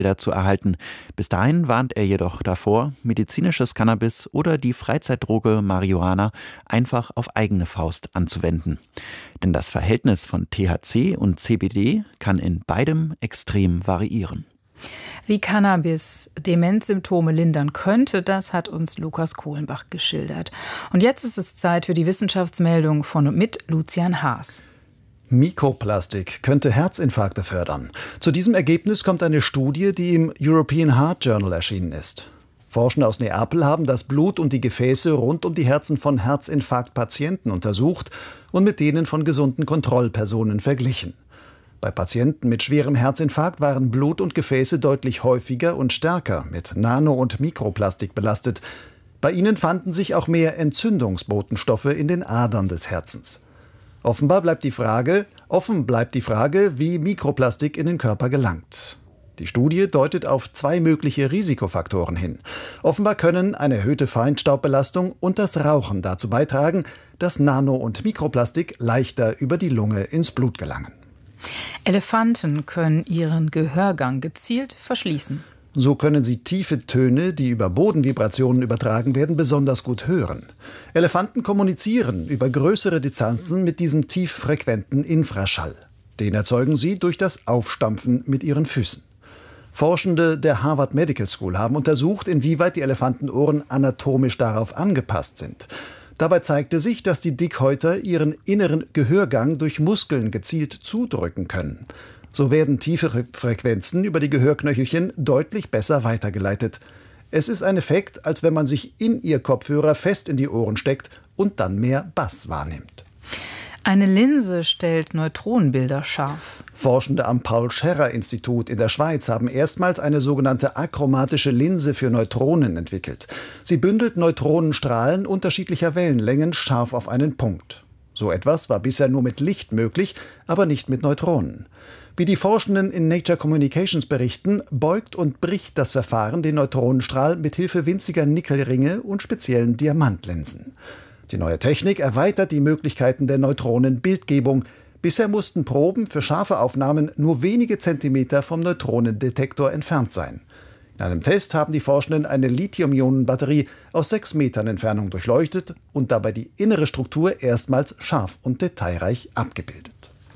zu erhalten. Bis dahin warnt er jedoch davor, medizinisches Cannabis oder die Freizeitdroge Marihuana einfach auf eigene Faust anzuwenden. Denn das Verhältnis von THC und CBD kann in beidem extrem variieren. Wie Cannabis Demenzsymptome lindern könnte, das hat uns Lukas Kohlenbach geschildert. Und jetzt ist es Zeit für die Wissenschaftsmeldung von und mit Lucian Haas. Mikroplastik könnte Herzinfarkte fördern. Zu diesem Ergebnis kommt eine Studie, die im European Heart Journal erschienen ist. Forschende aus Neapel haben das Blut und die Gefäße rund um die Herzen von Herzinfarktpatienten untersucht und mit denen von gesunden Kontrollpersonen verglichen. Bei Patienten mit schwerem Herzinfarkt waren Blut und Gefäße deutlich häufiger und stärker mit Nano- und Mikroplastik belastet. Bei ihnen fanden sich auch mehr Entzündungsbotenstoffe in den Adern des Herzens. Offen bleibt die Frage, wie Mikroplastik in den Körper gelangt. Die Studie deutet auf 2 mögliche Risikofaktoren hin. Offenbar können eine erhöhte Feinstaubbelastung und das Rauchen dazu beitragen, dass Nano- und Mikroplastik leichter über die Lunge ins Blut gelangen. Elefanten können ihren Gehörgang gezielt verschließen. So können sie tiefe Töne, die über Bodenvibrationen übertragen werden, besonders gut hören. Elefanten kommunizieren über größere Distanzen mit diesem tieffrequenten Infraschall. Den erzeugen sie durch das Aufstampfen mit ihren Füßen. Forschende der Harvard Medical School haben untersucht, inwieweit die Elefantenohren anatomisch darauf angepasst sind. Dabei zeigte sich, dass die Dickhäuter ihren inneren Gehörgang durch Muskeln gezielt zudrücken können. So werden tiefere Frequenzen über die Gehörknöchelchen deutlich besser weitergeleitet. Es ist ein Effekt, als wenn man sich in ihr Kopfhörer fest in die Ohren steckt und dann mehr Bass wahrnimmt. Eine Linse stellt Neutronenbilder scharf. Forschende am Paul-Scherrer-Institut in der Schweiz haben erstmals eine sogenannte achromatische Linse für Neutronen entwickelt. Sie bündelt Neutronenstrahlen unterschiedlicher Wellenlängen scharf auf einen Punkt. So etwas war bisher nur mit Licht möglich, aber nicht mit Neutronen. Wie die Forschenden in Nature Communications berichten, beugt und bricht das Verfahren den Neutronenstrahl mit Hilfe winziger Nickelringe und speziellen Diamantlinsen. Die neue Technik erweitert die Möglichkeiten der Neutronenbildgebung. Bisher mussten Proben für scharfe Aufnahmen nur wenige Zentimeter vom Neutronendetektor entfernt sein. In einem Test haben die Forschenden eine Lithium-Ionen-Batterie aus 6 Metern Entfernung durchleuchtet und dabei die innere Struktur erstmals scharf und detailreich abgebildet.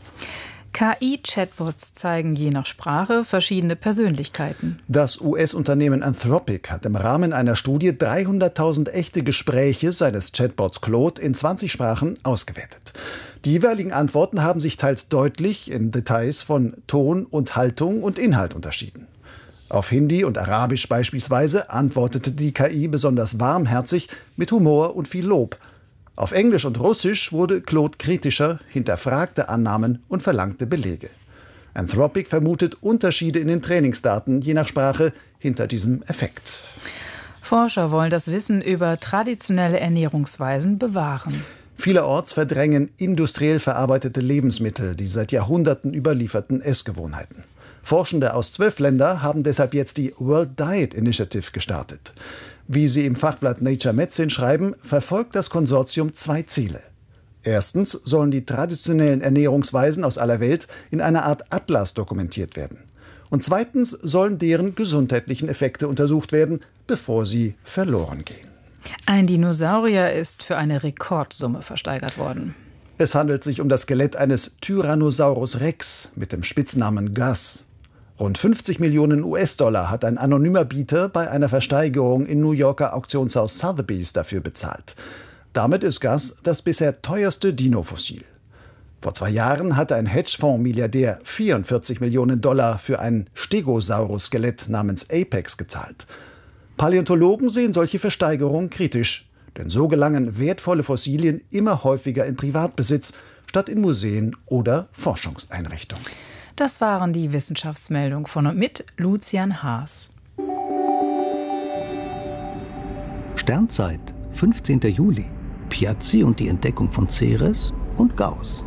KI-Chatbots zeigen je nach Sprache verschiedene Persönlichkeiten. Das US-Unternehmen Anthropic hat im Rahmen einer Studie 300.000 echte Gespräche seines Chatbots Claude in 20 Sprachen ausgewertet. Die jeweiligen Antworten haben sich teils deutlich in Details von Ton und Haltung und Inhalt unterschieden. Auf Hindi und Arabisch beispielsweise antwortete die KI besonders warmherzig, mit Humor und viel Lob. Auf Englisch und Russisch wurde Claude kritischer, hinterfragte Annahmen und verlangte Belege. Anthropic vermutet Unterschiede in den Trainingsdaten je nach Sprache hinter diesem Effekt. Forscher wollen das Wissen über traditionelle Ernährungsweisen bewahren. Vielerorts verdrängen industriell verarbeitete Lebensmittel die seit Jahrhunderten überlieferten Essgewohnheiten. Forschende aus 12 Ländern haben deshalb jetzt die World Diet Initiative gestartet. Wie sie im Fachblatt Nature Medicine schreiben, verfolgt das Konsortium 2 Ziele. Erstens sollen die traditionellen Ernährungsweisen aus aller Welt in einer Art Atlas dokumentiert werden. Und zweitens sollen deren gesundheitlichen Effekte untersucht werden, bevor sie verloren gehen. Ein Dinosaurier ist für eine Rekordsumme versteigert worden. Es handelt sich um das Skelett eines Tyrannosaurus Rex mit dem Spitznamen Gus. Rund 50 Millionen US-Dollar hat ein anonymer Bieter bei einer Versteigerung im New Yorker Auktionshaus Sotheby's dafür bezahlt. Damit ist Gus das bisher teuerste Dino-Fossil. Vor 2 Jahren hatte ein Hedgefonds-Milliardär 44 Millionen Dollar für ein Stegosaurus-Skelett namens Apex gezahlt. Paläontologen sehen solche Versteigerungen kritisch, denn so gelangen wertvolle Fossilien immer häufiger in Privatbesitz, statt in Museen oder Forschungseinrichtungen. Das waren die Wissenschaftsmeldungen von und mit Lucian Haas. Sternzeit, 15. Juli. Piazzi und die Entdeckung von Ceres und Gauss.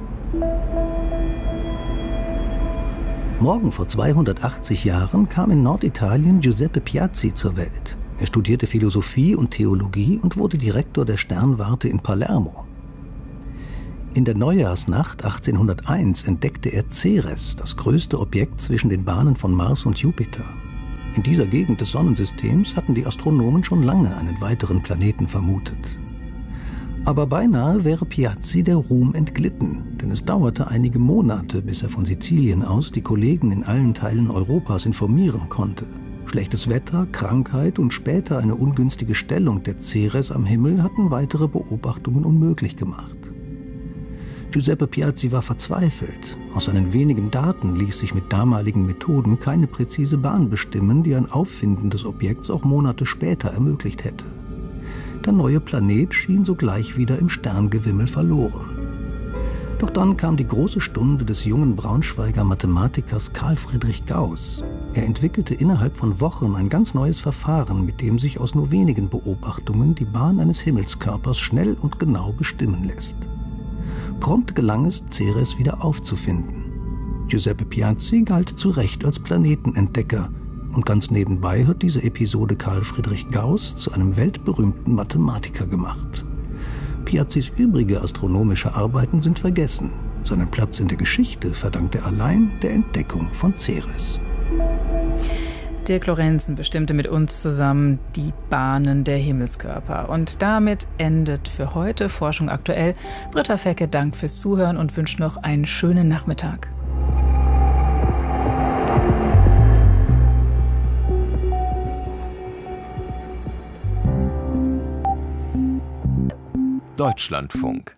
Morgen vor 280 Jahren kam in Norditalien Giuseppe Piazzi zur Welt. Er studierte Philosophie und Theologie und wurde Direktor der Sternwarte in Palermo. In der Neujahrsnacht 1801 entdeckte er Ceres, das größte Objekt zwischen den Bahnen von Mars und Jupiter. In dieser Gegend des Sonnensystems hatten die Astronomen schon lange einen weiteren Planeten vermutet. Aber beinahe wäre Piazzi der Ruhm entglitten, denn es dauerte einige Monate, bis er von Sizilien aus die Kollegen in allen Teilen Europas informieren konnte. Schlechtes Wetter, Krankheit und später eine ungünstige Stellung der Ceres am Himmel hatten weitere Beobachtungen unmöglich gemacht. Giuseppe Piazzi war verzweifelt. Aus seinen wenigen Daten ließ sich mit damaligen Methoden keine präzise Bahn bestimmen, die ein Auffinden des Objekts auch Monate später ermöglicht hätte. Der neue Planet schien sogleich wieder im Sterngewimmel verloren. Doch dann kam die große Stunde des jungen Braunschweiger Mathematikers Carl Friedrich Gauß. Er entwickelte innerhalb von Wochen ein ganz neues Verfahren, mit dem sich aus nur wenigen Beobachtungen die Bahn eines Himmelskörpers schnell und genau bestimmen lässt. Prompt gelang es, Ceres wieder aufzufinden. Giuseppe Piazzi galt zu Recht als Planetenentdecker. Und ganz nebenbei hat diese Episode Carl Friedrich Gauß zu einem weltberühmten Mathematiker gemacht. Piazzis übrige astronomische Arbeiten sind vergessen. Seinen Platz in der Geschichte verdankt er allein der Entdeckung von Ceres. Dirk Lorenzen bestimmte mit uns zusammen die Bahnen der Himmelskörper. Und damit endet für heute Forschung aktuell. Britta Fecke dankt fürs Zuhören und wünscht noch einen schönen Nachmittag. Deutschlandfunk.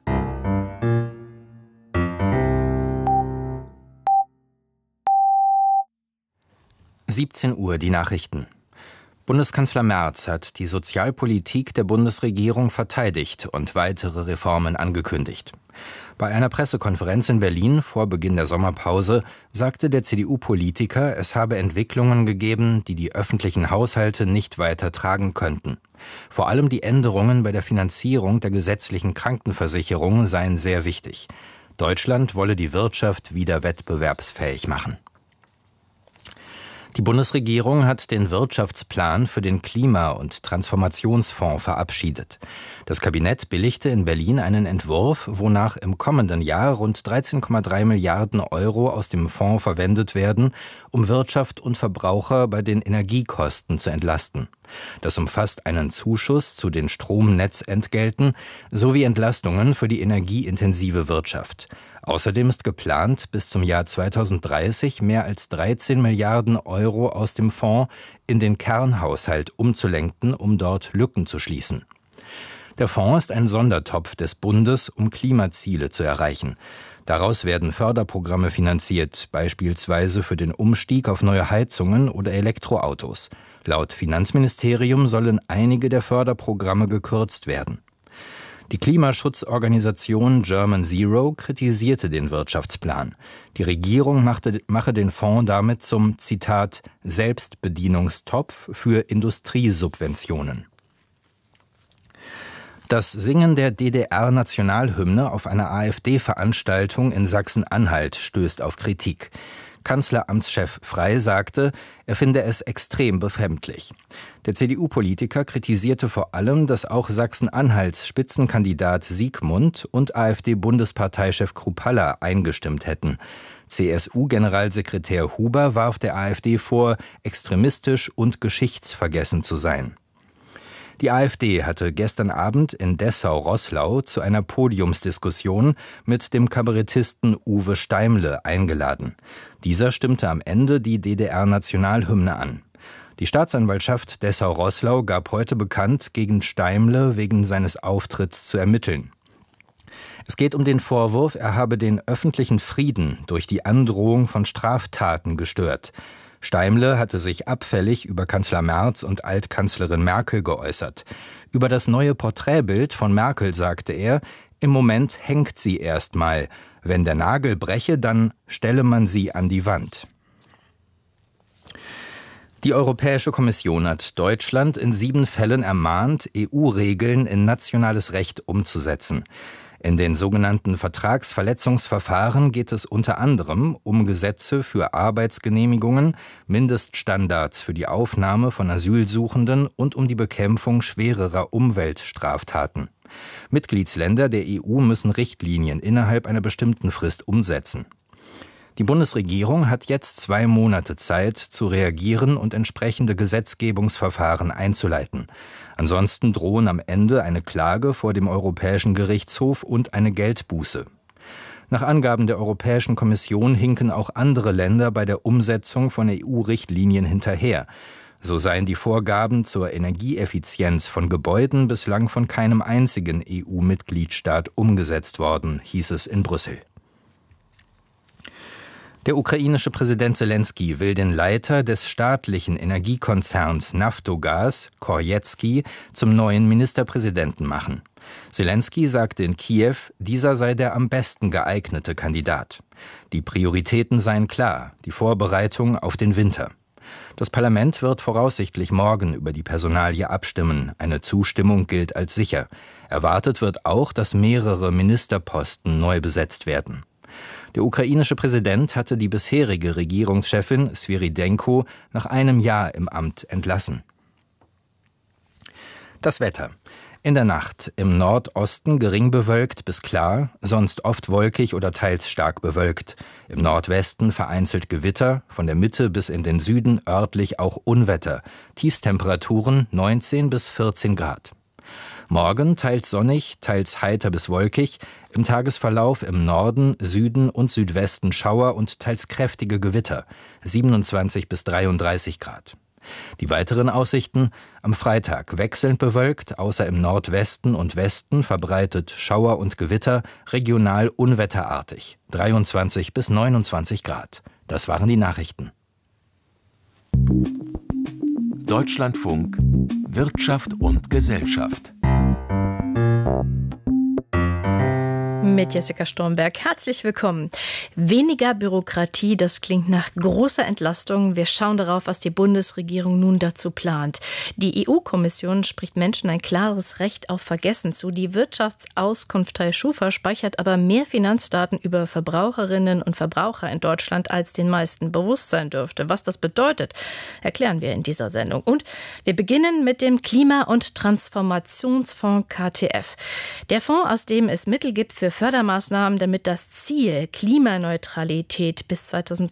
(17 Uhr) die Nachrichten. Bundeskanzler Merz hat die Sozialpolitik der Bundesregierung verteidigt und weitere Reformen angekündigt. Bei einer Pressekonferenz in Berlin vor Beginn der Sommerpause sagte der CDU-Politiker, es habe Entwicklungen gegeben, die die öffentlichen Haushalte nicht weiter tragen könnten. Vor allem die Änderungen bei der Finanzierung der gesetzlichen Krankenversicherung seien sehr wichtig. Deutschland wolle die Wirtschaft wieder wettbewerbsfähig machen. Die Bundesregierung hat den Wirtschaftsplan für den Klima- und Transformationsfonds verabschiedet. Das Kabinett billigte in Berlin einen Entwurf, wonach im kommenden Jahr rund 13,3 Milliarden Euro aus dem Fonds verwendet werden, um Wirtschaft und Verbraucher bei den Energiekosten zu entlasten. Das umfasst einen Zuschuss zu den Stromnetzentgelten sowie Entlastungen für die energieintensive Wirtschaft. Außerdem ist geplant, bis zum Jahr 2030 mehr als 13 Milliarden Euro aus dem Fonds in den Kernhaushalt umzulenken, um dort Lücken zu schließen. Der Fonds ist ein Sondertopf des Bundes, um Klimaziele zu erreichen. Daraus werden Förderprogramme finanziert, beispielsweise für den Umstieg auf neue Heizungen oder Elektroautos. Laut Finanzministerium sollen einige der Förderprogramme gekürzt werden. Die Klimaschutzorganisation German Zero kritisierte den Wirtschaftsplan. Die Regierung mache den Fonds damit zum, Zitat, Selbstbedienungstopf für Industriesubventionen. Das Singen der DDR-Nationalhymne auf einer AfD-Veranstaltung in Sachsen-Anhalt stößt auf Kritik. Kanzleramtschef Frey sagte, er finde es extrem befremdlich. Der CDU-Politiker kritisierte vor allem, dass auch Sachsen-Anhalts Spitzenkandidat Siegmund und AfD-Bundesparteichef Kruppalla eingestimmt hätten. CSU-Generalsekretär Huber warf der AfD vor, extremistisch und geschichtsvergessen zu sein. Die AfD hatte gestern Abend in Dessau-Roßlau zu einer Podiumsdiskussion mit dem Kabarettisten Uwe Steimle eingeladen. Dieser stimmte am Ende die DDR-Nationalhymne an. Die Staatsanwaltschaft Dessau-Roßlau gab heute bekannt, gegen Steimle wegen seines Auftritts zu ermitteln. Es geht um den Vorwurf, er habe den öffentlichen Frieden durch die Androhung von Straftaten gestört. Steimle hatte sich abfällig über Kanzler Merz und Altkanzlerin Merkel geäußert. Über das neue Porträtbild von Merkel sagte er, im Moment hängt sie erst mal. Wenn der Nagel breche, dann stelle man sie an die Wand. Die Europäische Kommission hat Deutschland in 7 Fällen ermahnt, EU-Regeln in nationales Recht umzusetzen. In den sogenannten Vertragsverletzungsverfahren geht es unter anderem um Gesetze für Arbeitsgenehmigungen, Mindeststandards für die Aufnahme von Asylsuchenden und um die Bekämpfung schwererer Umweltstraftaten. Mitgliedsländer der EU müssen Richtlinien innerhalb einer bestimmten Frist umsetzen. Die Bundesregierung hat jetzt 2 Monate Zeit, zu reagieren und entsprechende Gesetzgebungsverfahren einzuleiten. Ansonsten drohen am Ende eine Klage vor dem Europäischen Gerichtshof und eine Geldbuße. Nach Angaben der Europäischen Kommission hinken auch andere Länder bei der Umsetzung von EU-Richtlinien hinterher. So seien die Vorgaben zur Energieeffizienz von Gebäuden bislang von keinem einzigen EU-Mitgliedstaat umgesetzt worden, hieß es in Brüssel. Der ukrainische Präsident Selenskyj will den Leiter des staatlichen Energiekonzerns Naftogaz, Korjetski, zum neuen Ministerpräsidenten machen. Selenskyj sagte in Kiew, dieser sei der am besten geeignete Kandidat. Die Prioritäten seien klar, die Vorbereitung auf den Winter. Das Parlament wird voraussichtlich morgen über die Personalie abstimmen. Eine Zustimmung gilt als sicher. Erwartet wird auch, dass mehrere Ministerposten neu besetzt werden. Der ukrainische Präsident hatte die bisherige Regierungschefin Svyridenko nach einem Jahr im Amt entlassen. Das Wetter. In der Nacht im Nordosten gering bewölkt bis klar, sonst oft wolkig oder teils stark bewölkt. Im Nordwesten vereinzelt Gewitter, von der Mitte bis in den Süden örtlich auch Unwetter. Tiefstemperaturen 19 bis 14 Grad. Morgen teils sonnig, teils heiter bis wolkig, im Tagesverlauf im Norden, Süden und Südwesten Schauer und teils kräftige Gewitter, 27 bis 33 Grad. Die weiteren Aussichten: am Freitag wechselnd bewölkt, außer im Nordwesten und Westen verbreitet Schauer und Gewitter, regional unwetterartig, 23 bis 29 Grad. Das waren die Nachrichten. Deutschlandfunk Wirtschaft und Gesellschaft. Mit Jessica Stormberg. Herzlich willkommen. Weniger Bürokratie, das klingt nach großer Entlastung. Wir schauen darauf, was die Bundesregierung nun dazu plant. Die EU-Kommission spricht Menschen ein klares Recht auf Vergessen zu. Die Wirtschaftsauskunftei Schufa speichert aber mehr Finanzdaten über Verbraucherinnen und Verbraucher in Deutschland, als den meisten bewusst sein dürfte. Was das bedeutet, erklären wir in dieser Sendung. Und wir beginnen mit dem Klima- und Transformationsfonds KTF. Der Fonds, aus dem es Mittel gibt für Fördermaßnahmen, damit das Ziel Klimaneutralität bis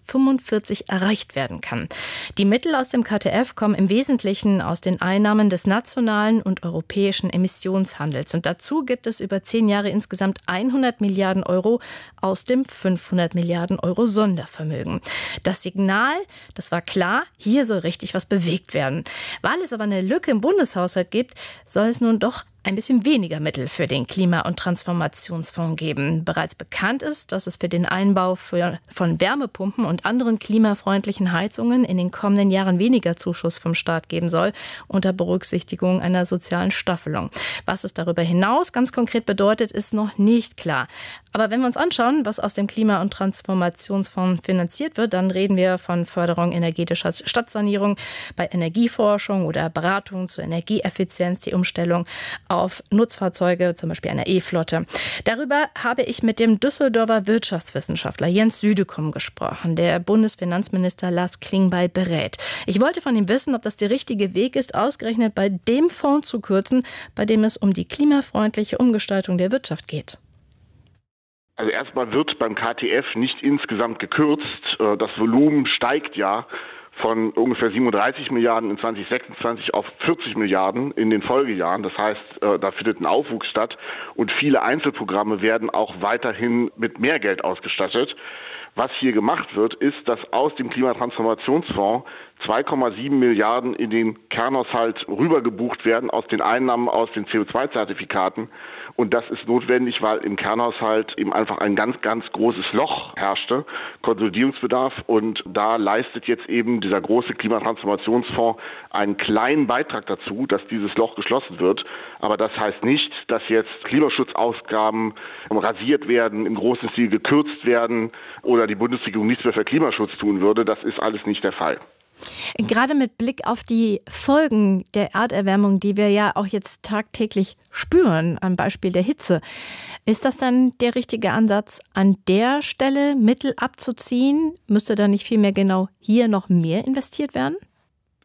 2045 erreicht werden kann. Die Mittel aus dem KTF kommen im Wesentlichen aus den Einnahmen des nationalen und europäischen Emissionshandels. Und dazu gibt es über 10 Jahre insgesamt 100 Milliarden Euro aus dem 500 Milliarden Euro Sondervermögen. Das Signal, das war klar, hier soll richtig was bewegt werden. Weil es aber eine Lücke im Bundeshaushalt gibt, soll es nun doch ein bisschen weniger Mittel für den Klima- und Transformationsfonds geben. Bereits bekannt ist, dass es für den Einbau von Wärmepumpen und anderen klimafreundlichen Heizungen in den kommenden Jahren weniger Zuschuss vom Staat geben soll, unter Berücksichtigung einer sozialen Staffelung. Was es darüber hinaus ganz konkret bedeutet, ist noch nicht klar. Aber wenn wir uns anschauen, was aus dem Klima- und Transformationsfonds finanziert wird, dann reden wir von Förderung energetischer Stadtsanierung, bei Energieforschung oder Beratung zur Energieeffizienz, die Umstellung auf Nutzfahrzeuge, zum Beispiel einer E-Flotte. Darüber habe ich mit dem Düsseldorfer Wirtschaftswissenschaftler Jens Südekum gesprochen, der Bundesfinanzminister Lars Klingbeil berät. Ich wollte von ihm wissen, ob das der richtige Weg ist, ausgerechnet bei dem Fonds zu kürzen, bei dem es um die klimafreundliche Umgestaltung der Wirtschaft geht. Also erstmal wird beim KTF nicht insgesamt gekürzt. Das Volumen steigt ja von ungefähr 37 Milliarden in 2026 auf 40 Milliarden in den Folgejahren. Das heißt, da findet ein Aufwuchs statt und viele Einzelprogramme werden auch weiterhin mit mehr Geld ausgestattet. Was hier gemacht wird, ist, dass aus dem Klimatransformationsfonds 2,7 Milliarden in den Kernhaushalt rübergebucht werden aus den Einnahmen aus den CO2-Zertifikaten. Und das ist notwendig, weil im Kernhaushalt eben einfach ein ganz, ganz großes Loch herrschte, Konsolidierungsbedarf. Und da leistet jetzt eben dieser große Klimatransformationsfonds einen kleinen Beitrag dazu, dass dieses Loch geschlossen wird. Aber das heißt nicht, dass jetzt Klimaschutzausgaben rasiert werden, im großen Stil gekürzt werden oder die Bundesregierung nichts mehr für Klimaschutz tun würde. Das ist alles nicht der Fall. Gerade mit Blick auf die Folgen der Erderwärmung, die wir ja auch jetzt tagtäglich spüren, am Beispiel der Hitze, ist das dann der richtige Ansatz, an der Stelle Mittel abzuziehen? Müsste da nicht vielmehr genau hier noch mehr investiert werden?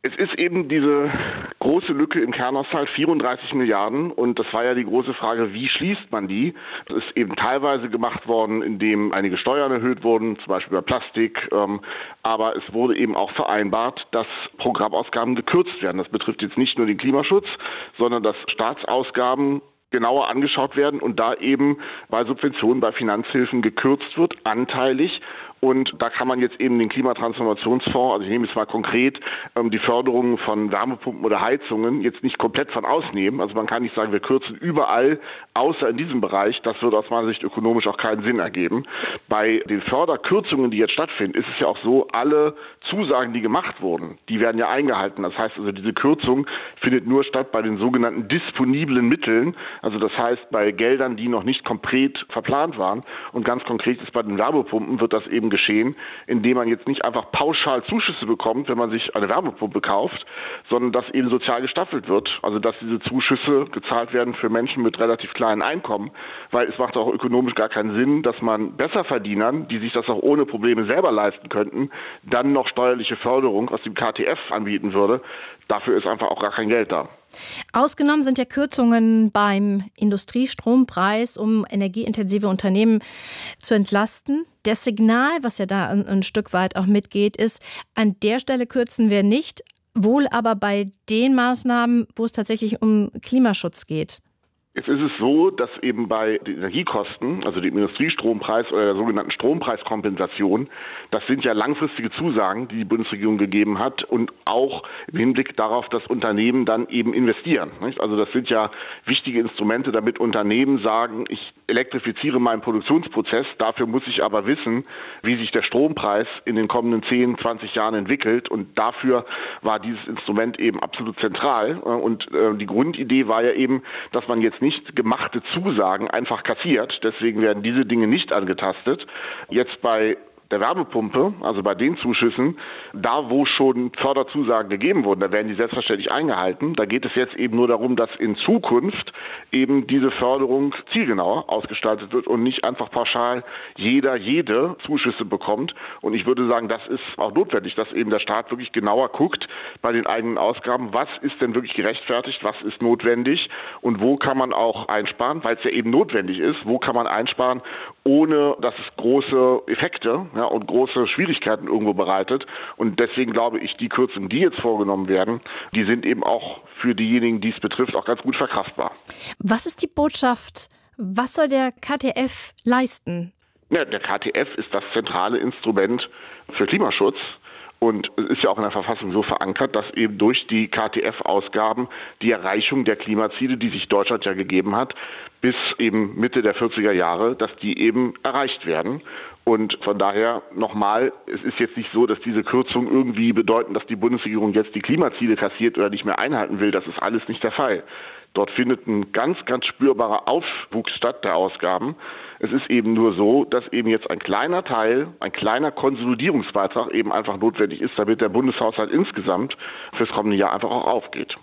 Es ist eben diese große Lücke im Kernhaushalt, 34 Milliarden. Und das war ja die große Frage, wie schließt man die? Das ist eben teilweise gemacht worden, indem einige Steuern erhöht wurden, zum Beispiel bei Plastik. Aber es wurde eben auch vereinbart, dass Programmausgaben gekürzt werden. Das betrifft jetzt nicht nur den Klimaschutz, sondern dass Staatsausgaben genauer angeschaut werden und da eben bei Subventionen, bei Finanzhilfen gekürzt wird, anteilig. Und da kann man jetzt eben den Klimatransformationsfonds, also ich nehme jetzt mal konkret die Förderung von Wärmepumpen oder Heizungen, jetzt nicht komplett von ausnehmen. Also man kann nicht sagen, wir kürzen überall, außer in diesem Bereich. Das würde aus meiner Sicht ökonomisch auch keinen Sinn ergeben. Bei den Förderkürzungen, die jetzt stattfinden, ist es ja auch so, alle Zusagen, die gemacht wurden, die werden ja eingehalten. Das heißt also, diese Kürzung findet nur statt bei den sogenannten disponiblen Mitteln. Also das heißt, bei Geldern, die noch nicht konkret verplant waren. Und ganz konkret ist bei den Wärmepumpen wird das eben geschehen, indem man jetzt nicht einfach pauschal Zuschüsse bekommt, wenn man sich eine Wärmepumpe kauft, sondern dass eben sozial gestaffelt wird. Also dass diese Zuschüsse gezahlt werden für Menschen mit relativ kleinen Einkommen, weil es macht auch ökonomisch gar keinen Sinn, dass man Besserverdienern, die sich das auch ohne Probleme selber leisten könnten, dann noch steuerliche Förderung aus dem KTF anbieten würde. Dafür ist einfach auch gar kein Geld da. Ausgenommen sind ja Kürzungen beim Industriestrompreis, um energieintensive Unternehmen zu entlasten. Das Signal, was ja da ein Stück weit auch mitgeht, ist, an der Stelle kürzen wir nicht, wohl aber bei den Maßnahmen, wo es tatsächlich um Klimaschutz geht. Jetzt ist es so, dass eben bei den Energiekosten, also dem Industriestrompreis oder der sogenannten Strompreiskompensation, das sind ja langfristige Zusagen, die die Bundesregierung gegeben hat und auch im Hinblick darauf, dass Unternehmen dann eben investieren. Nicht? Also das sind ja wichtige Instrumente, damit Unternehmen sagen, ich elektrifiziere meinen Produktionsprozess, dafür muss ich aber wissen, wie sich der Strompreis in den kommenden 10, 20 Jahren entwickelt und dafür war dieses Instrument eben absolut zentral und die Grundidee war ja eben, dass man jetzt nicht gemachte Zusagen einfach kassiert. Deswegen werden diese Dinge nicht angetastet. Jetzt bei der Wärmepumpe, also bei den Zuschüssen, da wo schon Förderzusagen gegeben wurden, da werden die selbstverständlich eingehalten. Da geht es jetzt eben nur darum, dass in Zukunft eben diese Förderung zielgenauer ausgestaltet wird und nicht einfach pauschal jede Zuschüsse bekommt. Und ich würde sagen, das ist auch notwendig, dass eben der Staat wirklich genauer guckt bei den eigenen Ausgaben, was ist denn wirklich gerechtfertigt, was ist notwendig und wo kann man auch einsparen, weil es ja eben notwendig ist, wo kann man einsparen, ohne dass es große Effekte und große Schwierigkeiten irgendwo bereitet. Und deswegen glaube ich, die Kürzungen, die jetzt vorgenommen werden, die sind eben auch für diejenigen, die es betrifft, auch ganz gut verkraftbar. Was ist die Botschaft? Was soll der KTF leisten? Ja, der KTF ist das zentrale Instrument für Klimaschutz. Und es ist ja auch in der Verfassung so verankert, dass eben durch die KTF-Ausgaben die Erreichung der Klimaziele, die sich Deutschland ja gegeben hat, bis eben Mitte der 40er Jahre, dass die eben erreicht werden. Und von daher nochmal, es ist jetzt nicht so, dass diese Kürzungen irgendwie bedeuten, dass die Bundesregierung jetzt die Klimaziele kassiert oder nicht mehr einhalten will. Das ist alles nicht der Fall. Dort findet ein ganz spürbarer Aufwuchs statt der Ausgaben. Es ist eben nur so, dass eben jetzt ein kleiner Teil, ein kleiner Konsolidierungsbeitrag eben einfach notwendig ist, damit der Bundeshaushalt insgesamt fürs kommende Jahr einfach auch aufgeht.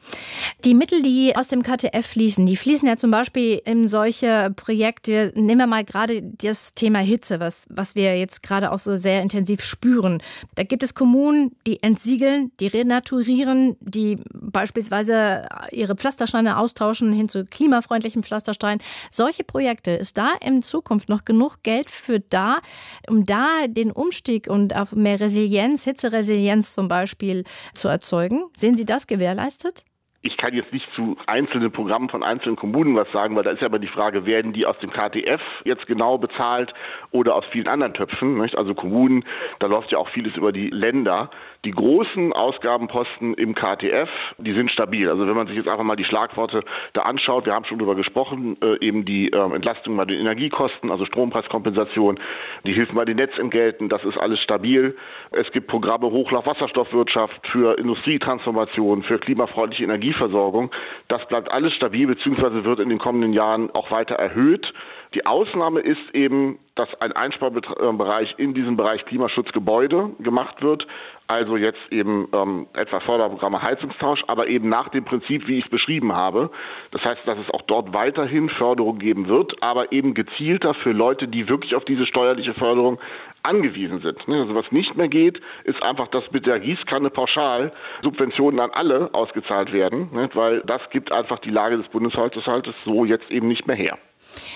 Die Mittel, die aus dem KTF fließen, die fließen ja zum Beispiel in solche Projekte, nehmen wir mal gerade das Thema Hitze, was wir jetzt gerade auch so sehr intensiv spüren. Da gibt es Kommunen, die entsiegeln, die renaturieren, die beispielsweise ihre Pflastersteine austauschen hin zu klimafreundlichen Pflastersteinen. Solche Projekte, ist da in Zukunft noch genug Geld für da, um da den Umstieg und auf mehr Resilienz, Hitzeresilienz zum Beispiel zu erzeugen? Sehen Sie das gewährleistet? Ich kann jetzt nicht zu einzelnen Programmen von einzelnen Kommunen was sagen, weil da ist ja aber die Frage, werden die aus dem KTF jetzt genau bezahlt oder aus vielen anderen Töpfen, nicht? Also Kommunen, da läuft ja auch vieles über die Länder. Die großen Ausgabenposten im KTF, die sind stabil. Also wenn man sich jetzt einfach mal die Schlagworte da anschaut, wir haben schon darüber gesprochen, eben die Entlastung bei den Energiekosten, also Strompreiskompensation, die Hilfen bei den Netzentgelten, das ist alles stabil. Es gibt Programme Hochlauf-Wasserstoffwirtschaft für Industrietransformation, für klimafreundliche Energieversorgung. Das bleibt alles stabil, beziehungsweise wird in den kommenden Jahren auch weiter erhöht. Die Ausnahme ist eben dass ein Einsparbereich in diesem Bereich Klimaschutzgebäude gemacht wird. Also jetzt eben etwa Förderprogramme Heizungstausch, aber eben nach dem Prinzip, wie ich es beschrieben habe. Das heißt, dass es auch dort weiterhin Förderung geben wird, aber eben gezielter für Leute, die wirklich auf diese steuerliche Förderung angewiesen sind. Also was nicht mehr geht, ist einfach, dass mit der Gießkanne pauschal Subventionen an alle ausgezahlt werden, weil das gibt einfach die Lage des Bundeshaushaltes so jetzt eben nicht mehr her.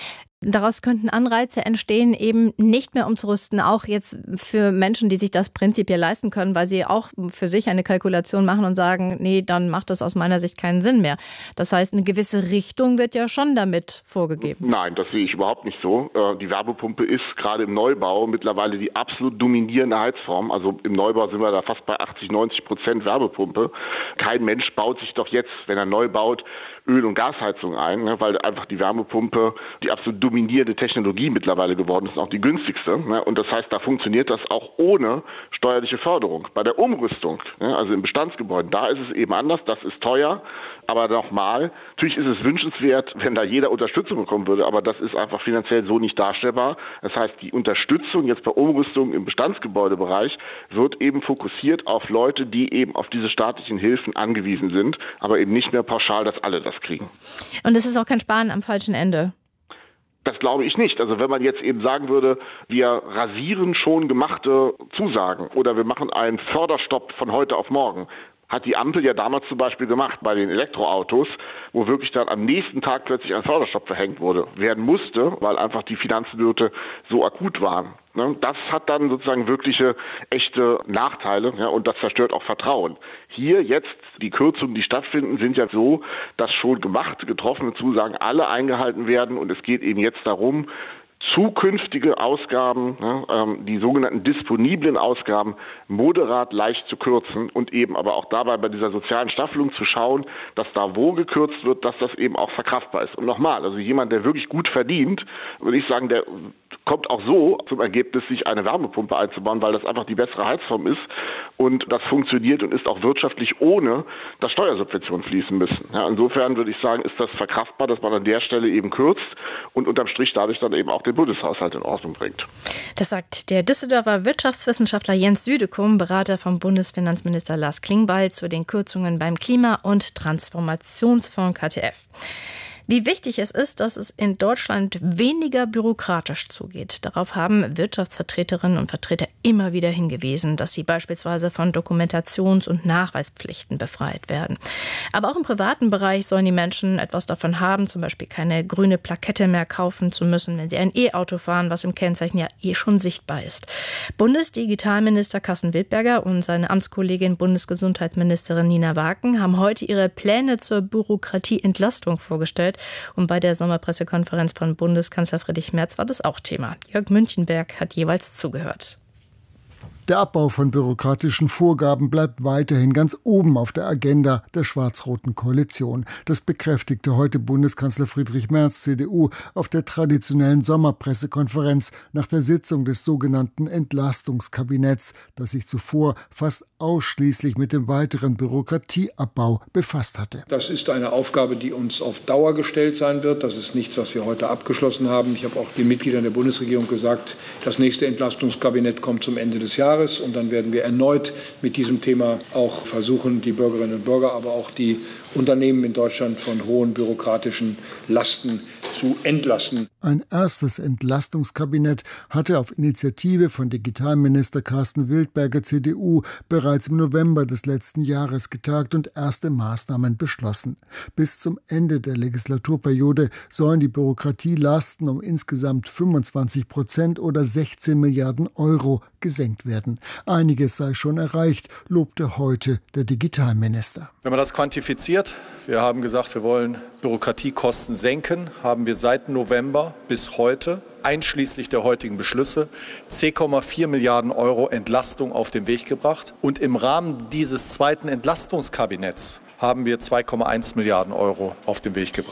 Daraus könnten Anreize entstehen, eben nicht mehr umzurüsten, auch jetzt für Menschen, die sich das prinzipiell leisten können, weil sie auch für sich eine Kalkulation machen und sagen, nee, dann macht das aus meiner Sicht keinen Sinn mehr. Das heißt, eine gewisse Richtung wird ja schon damit vorgegeben. Nein, das sehe ich überhaupt nicht so. Die Wärmepumpe ist gerade im Neubau mittlerweile die absolut dominierende Heizform. Also im Neubau sind wir da fast bei 80-90% Wärmepumpe. Kein Mensch baut sich doch jetzt, wenn er neu baut, Öl- und Gasheizung ein, weil einfach die Wärmepumpe die absolut dominierende Technologie mittlerweile geworden ist, auch die günstigste. Und das heißt, da funktioniert das auch ohne steuerliche Förderung. Bei der Umrüstung, also in Bestandsgebäuden, da ist es eben anders, das ist teuer. Aber nochmal, natürlich ist es wünschenswert, wenn da jeder Unterstützung bekommen würde, aber das ist einfach finanziell so nicht darstellbar. Das heißt, die Unterstützung jetzt bei Umrüstung im Bestandsgebäudebereich wird eben fokussiert auf Leute, die eben auf diese staatlichen Hilfen angewiesen sind, aber eben nicht mehr pauschal, dass alle das kriegen. Und es ist auch kein Sparen am falschen Ende. Das glaube ich nicht. Also wenn man jetzt eben sagen würde, wir rasieren schon gemachte Zusagen oder wir machen einen Förderstopp von heute auf morgen, hat die Ampel ja damals zum Beispiel gemacht bei den Elektroautos, wo wirklich dann am nächsten Tag plötzlich ein Förderstopp verhängt werden musste, weil einfach die Finanznöte so akut waren. Das hat dann sozusagen wirkliche, echte Nachteile, und das zerstört auch Vertrauen. Hier jetzt, die Kürzungen, die stattfinden, sind ja so, dass schon getroffene Zusagen alle eingehalten werden und es geht eben jetzt darum, zukünftige Ausgaben, die sogenannten disponiblen Ausgaben, moderat leicht zu kürzen und eben aber auch dabei bei dieser sozialen Staffelung zu schauen, dass da wo gekürzt wird, dass das eben auch verkraftbar ist. Und nochmal, also jemand, der wirklich gut verdient, würde ich sagen, der kommt auch so zum Ergebnis, sich eine Wärmepumpe einzubauen, weil das einfach die bessere Heizform ist und das funktioniert und ist auch wirtschaftlich, ohne dass Steuersubventionen fließen müssen. Insofern würde ich sagen, ist das verkraftbar, dass man an der Stelle eben kürzt und unterm Strich dadurch dann eben auch den Bundeshaushalt in Ordnung bringt. Das sagt der Düsseldorfer Wirtschaftswissenschaftler Jens Südekum, Berater vom Bundesfinanzminister Lars Klingbeil zu den Kürzungen beim Klima- und Transformationsfonds KTF. Wie wichtig es ist, dass es in Deutschland weniger bürokratisch zugeht. Darauf haben Wirtschaftsvertreterinnen und Vertreter immer wieder hingewiesen, dass sie beispielsweise von Dokumentations- und Nachweispflichten befreit werden. Aber auch im privaten Bereich sollen die Menschen etwas davon haben, zum Beispiel keine grüne Plakette mehr kaufen zu müssen, wenn sie ein E-Auto fahren, was im Kennzeichen ja schon sichtbar ist. Bundesdigitalminister Carsten Wildberger und seine Amtskollegin Bundesgesundheitsministerin Nina Waken haben heute ihre Pläne zur Bürokratieentlastung vorgestellt. Und bei der Sommerpressekonferenz von Bundeskanzler Friedrich Merz war das auch Thema. Jörg Münchenberg hat jeweils zugehört. Der Abbau von bürokratischen Vorgaben bleibt weiterhin ganz oben auf der Agenda der schwarz-roten Koalition. Das bekräftigte heute Bundeskanzler Friedrich Merz, CDU, auf der traditionellen Sommerpressekonferenz nach der Sitzung des sogenannten Entlastungskabinetts, das sich zuvor fast ausschließlich mit dem weiteren Bürokratieabbau befasst hatte. Das ist eine Aufgabe, die uns auf Dauer gestellt sein wird. Das ist nichts, was wir heute abgeschlossen haben. Ich habe auch den Mitgliedern der Bundesregierung gesagt, das nächste Entlastungskabinett kommt zum Ende des Jahres. Und dann werden wir erneut mit diesem Thema auch versuchen, die Bürgerinnen und Bürger, aber auch die Unternehmen in Deutschland von hohen bürokratischen Lasten zu entlasten. Ein erstes Entlastungskabinett hatte auf Initiative von Digitalminister Carsten Wildberger, CDU, bereits im November des letzten Jahres getagt und erste Maßnahmen beschlossen. Bis zum Ende der Legislaturperiode sollen die Bürokratielasten um insgesamt 25% oder 16 Milliarden Euro gesenkt werden. Einiges sei schon erreicht, lobte heute der Digitalminister. Wenn man das quantifiziert, wir haben gesagt, wir wollen Bürokratiekosten senken, haben wir seit November bis heute, einschließlich der heutigen Beschlüsse, 10,4 Milliarden Euro Entlastung auf den Weg gebracht. Und im Rahmen dieses zweiten Entlastungskabinetts haben wir 2,1 Milliarden Euro auf den Weg gebracht.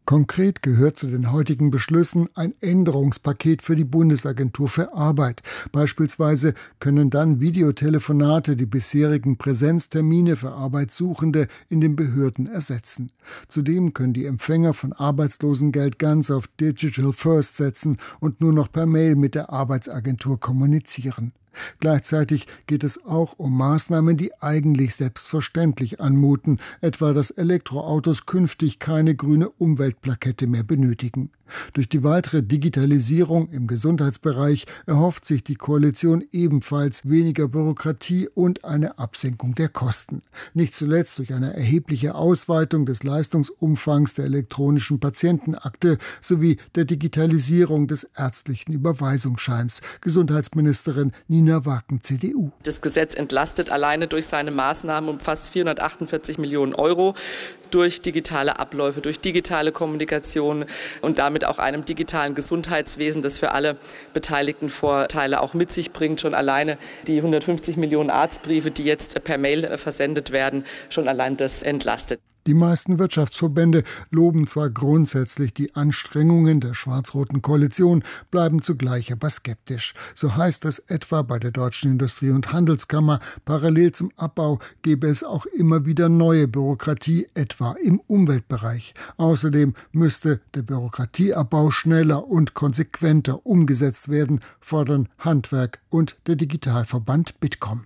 Konkret gehört zu den heutigen Beschlüssen ein Änderungspaket für die Bundesagentur für Arbeit. Beispielsweise können dann Videotelefonate die bisherigen Präsenztermine für Arbeitssuchende in den Behörden ersetzen. Zudem können die Empfänger von Arbeitslosengeld ganz auf Digital First setzen und nur noch per Mail mit der Arbeitsagentur kommunizieren. Gleichzeitig geht es auch um Maßnahmen, die eigentlich selbstverständlich anmuten, etwa dass Elektroautos künftig keine grüne Umweltplakette mehr benötigen. Durch die weitere Digitalisierung im Gesundheitsbereich erhofft sich die Koalition ebenfalls weniger Bürokratie und eine Absenkung der Kosten. Nicht zuletzt durch eine erhebliche Ausweitung des Leistungsumfangs der elektronischen Patientenakte sowie der Digitalisierung des ärztlichen Überweisungsscheins. Gesundheitsministerin Nina Waken, CDU. Das Gesetz entlastet alleine durch seine Maßnahmen um fast 448 Millionen Euro. Durch digitale Abläufe, durch digitale Kommunikation und damit auch einem digitalen Gesundheitswesen, das für alle Beteiligten Vorteile auch mit sich bringt. Schon alleine die 150 Millionen Arztbriefe, die jetzt per Mail versendet werden, schon allein das entlastet. Die meisten Wirtschaftsverbände loben zwar grundsätzlich die Anstrengungen der schwarz-roten Koalition, bleiben zugleich aber skeptisch. So heißt es etwa bei der Deutschen Industrie- und Handelskammer, parallel zum Abbau gebe es auch immer wieder neue Bürokratie, etwa im Umweltbereich. Außerdem müsste der Bürokratieabbau schneller und konsequenter umgesetzt werden, fordern Handwerk und der Digitalverband Bitkom.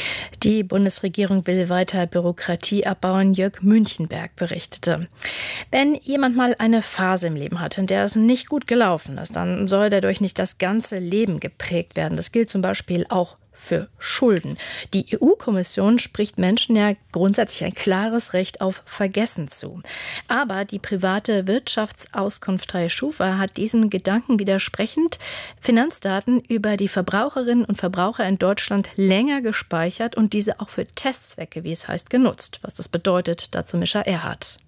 Die Bundesregierung will weiter Bürokratie abbauen, Jörg Münchenberg berichtete. Wenn jemand mal eine Phase im Leben hat, in der es nicht gut gelaufen ist, dann soll dadurch nicht das ganze Leben geprägt werden. Das gilt zum Beispiel auch für Schulden. Die EU-Kommission spricht Menschen ja grundsätzlich ein klares Recht auf Vergessen zu. Aber die private Wirtschaftsauskunftei Schufa hat diesen Gedanken widersprechend Finanzdaten über die Verbraucherinnen und Verbraucher in Deutschland länger gespeichert und diese auch für Testzwecke, wie es heißt, genutzt. Was das bedeutet, dazu Mischa Erhardt.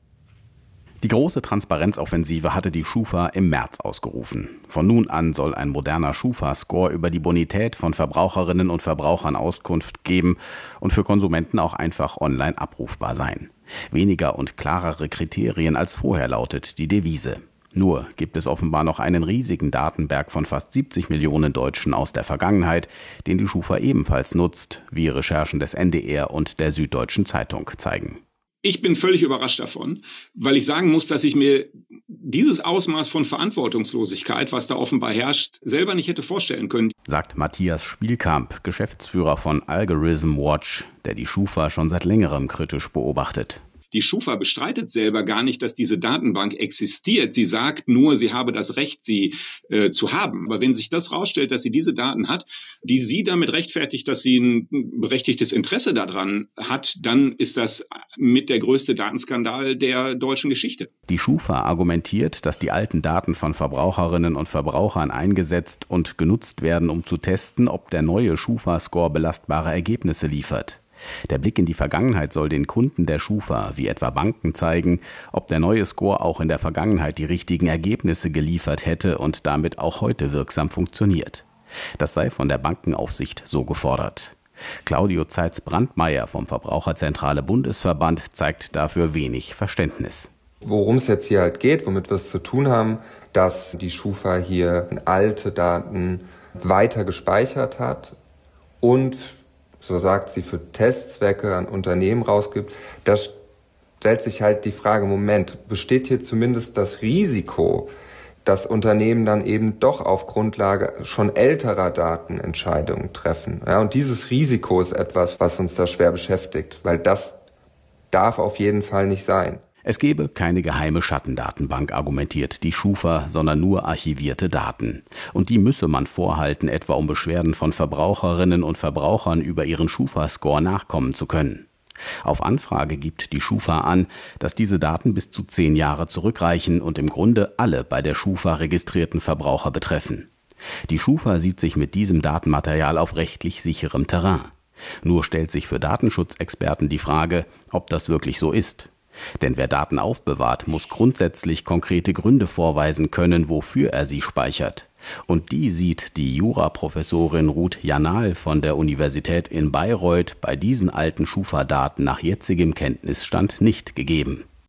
Die große Transparenzoffensive hatte die Schufa im März ausgerufen. Von nun an soll ein moderner Schufa-Score über die Bonität von Verbraucherinnen und Verbrauchern Auskunft geben und für Konsumenten auch einfach online abrufbar sein. Weniger und klarere Kriterien als vorher lautet die Devise. Nur gibt es offenbar noch einen riesigen Datenberg von fast 70 Millionen Deutschen aus der Vergangenheit, den die Schufa ebenfalls nutzt, wie Recherchen des NDR und der Süddeutschen Zeitung zeigen. Ich bin völlig überrascht davon, weil ich sagen muss, dass ich mir dieses Ausmaß von Verantwortungslosigkeit, was da offenbar herrscht, selber nicht hätte vorstellen können. Sagt Matthias Spielkamp, Geschäftsführer von Algorithm Watch, der die Schufa schon seit längerem kritisch beobachtet. Die Schufa bestreitet selber gar nicht, dass diese Datenbank existiert. Sie sagt nur, sie habe das Recht, sie zu haben. Aber wenn sich das rausstellt, dass sie diese Daten hat, die sie damit rechtfertigt, dass sie ein berechtigtes Interesse daran hat, dann ist das mit der größte Datenskandal der deutschen Geschichte. Die Schufa argumentiert, dass die alten Daten von Verbraucherinnen und Verbrauchern eingesetzt und genutzt werden, um zu testen, ob der neue Schufa-Score belastbare Ergebnisse liefert. Der Blick in die Vergangenheit soll den Kunden der Schufa, wie etwa Banken, zeigen, ob der neue Score auch in der Vergangenheit die richtigen Ergebnisse geliefert hätte und damit auch heute wirksam funktioniert. Das sei von der Bankenaufsicht so gefordert. Claudio Zeitz-Brandmeier vom Verbraucherzentrale Bundesverband zeigt dafür wenig Verständnis. Worum es jetzt hier halt geht, womit wir es zu tun haben, dass die Schufa hier alte Daten weiter gespeichert hat und, so sagt sie, für Testzwecke an Unternehmen rausgibt. Da stellt sich halt die Frage, Moment, besteht hier zumindest das Risiko, dass Unternehmen dann eben doch auf Grundlage schon älterer Daten Entscheidungen treffen. Ja, und dieses Risiko ist etwas, was uns da schwer beschäftigt, weil das darf auf jeden Fall nicht sein. Es gebe keine geheime Schattendatenbank, argumentiert die Schufa, sondern nur archivierte Daten. Und die müsse man vorhalten, etwa um Beschwerden von Verbraucherinnen und Verbrauchern über ihren Schufa-Score nachkommen zu können. Auf Anfrage gibt die Schufa an, dass diese Daten bis zu 10 Jahre zurückreichen und im Grunde alle bei der Schufa registrierten Verbraucher betreffen. Die Schufa sieht sich mit diesem Datenmaterial auf rechtlich sicherem Terrain. Nur stellt sich für Datenschutzexperten die Frage, ob das wirklich so ist. Denn wer Daten aufbewahrt, muss grundsätzlich konkrete Gründe vorweisen können, wofür er sie speichert. Und die sieht die Juraprofessorin Ruth Janal von der Universität in Bayreuth bei diesen alten Schufa-Daten nach jetzigem Kenntnisstand nicht gegeben.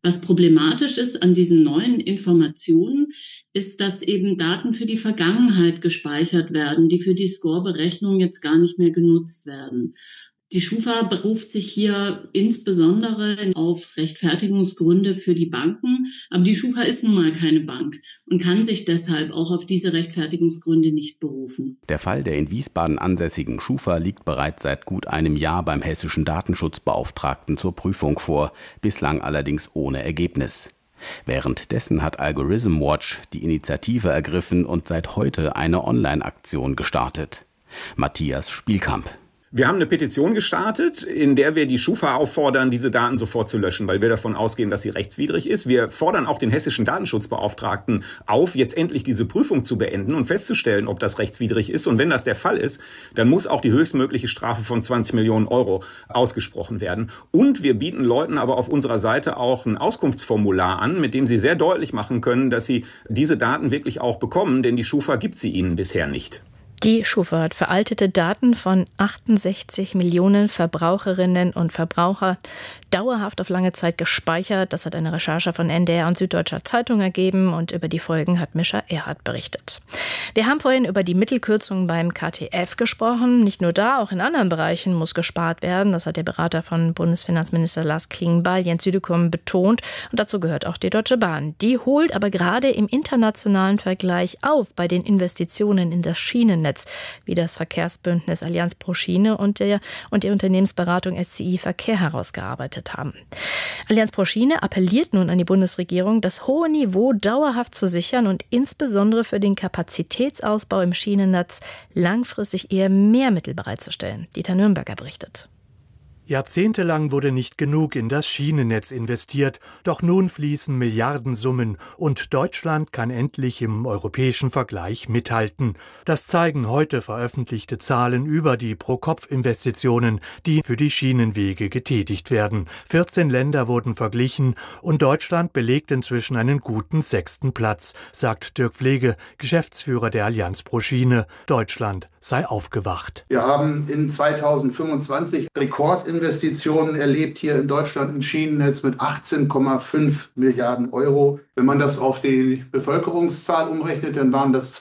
Was problematisch ist an diesen neuen Informationen, ist, dass eben Daten für die Vergangenheit gespeichert werden, die für die Score-Berechnung jetzt gar nicht mehr genutzt werden. Die Schufa beruft sich hier insbesondere auf Rechtfertigungsgründe für die Banken. Aber die Schufa ist nun mal keine Bank und kann sich deshalb auch auf diese Rechtfertigungsgründe nicht berufen. Der Fall der in Wiesbaden ansässigen Schufa liegt bereits seit gut einem Jahr beim hessischen Datenschutzbeauftragten zur Prüfung vor, bislang allerdings ohne Ergebnis. Währenddessen hat Algorithm Watch die Initiative ergriffen und seit heute eine Online-Aktion gestartet. Matthias Spielkamp. Wir haben eine Petition gestartet, in der wir die Schufa auffordern, diese Daten sofort zu löschen, weil wir davon ausgehen, dass sie rechtswidrig ist. Wir fordern auch den hessischen Datenschutzbeauftragten auf, jetzt endlich diese Prüfung zu beenden und festzustellen, ob das rechtswidrig ist. Und wenn das der Fall ist, dann muss auch die höchstmögliche Strafe von 20 Millionen Euro ausgesprochen werden. Und wir bieten Leuten aber auf unserer Seite auch ein Auskunftsformular an, mit dem sie sehr deutlich machen können, dass sie diese Daten wirklich auch bekommen, denn die Schufa gibt sie ihnen bisher nicht. Die Schufa hat veraltete Daten von 68 Millionen Verbraucherinnen und Verbrauchern dauerhaft auf lange Zeit gespeichert. Das hat eine Recherche von NDR und Süddeutscher Zeitung ergeben und über die Folgen hat Mischa Erhardt berichtet. Wir haben vorhin über die Mittelkürzungen beim KTF gesprochen. Nicht nur da, auch in anderen Bereichen muss gespart werden. Das hat der Berater von Bundesfinanzminister Lars Klingbeil, Jens Südekum, betont. Und dazu gehört auch die Deutsche Bahn. Die holt aber gerade im internationalen Vergleich auf bei den Investitionen in das Schienennetz, wie das Verkehrsbündnis Allianz pro Schiene und die Unternehmensberatung SCI Verkehr herausgearbeitet haben. Allianz pro Schiene appelliert nun an die Bundesregierung, das hohe Niveau dauerhaft zu sichern und insbesondere für den Kapazitätsausbau im Schienennetz langfristig eher mehr Mittel bereitzustellen. Dieter Nürnberger berichtet. Jahrzehntelang wurde nicht genug in das Schienennetz investiert, doch nun fließen Milliardensummen und Deutschland kann endlich im europäischen Vergleich mithalten. Das zeigen heute veröffentlichte Zahlen über die Pro-Kopf-Investitionen, die für die Schienenwege getätigt werden. 14 Länder wurden verglichen und Deutschland belegt inzwischen einen guten 6. Platz, sagt Dirk Pflege, Geschäftsführer der Allianz pro Schiene. Deutschland sei aufgewacht. Wir haben in 2025 Rekordinvestitionen erlebt hier in Deutschland im Schienennetz mit 18,5 Milliarden Euro. Wenn man das auf die Bevölkerungszahl umrechnet, dann waren das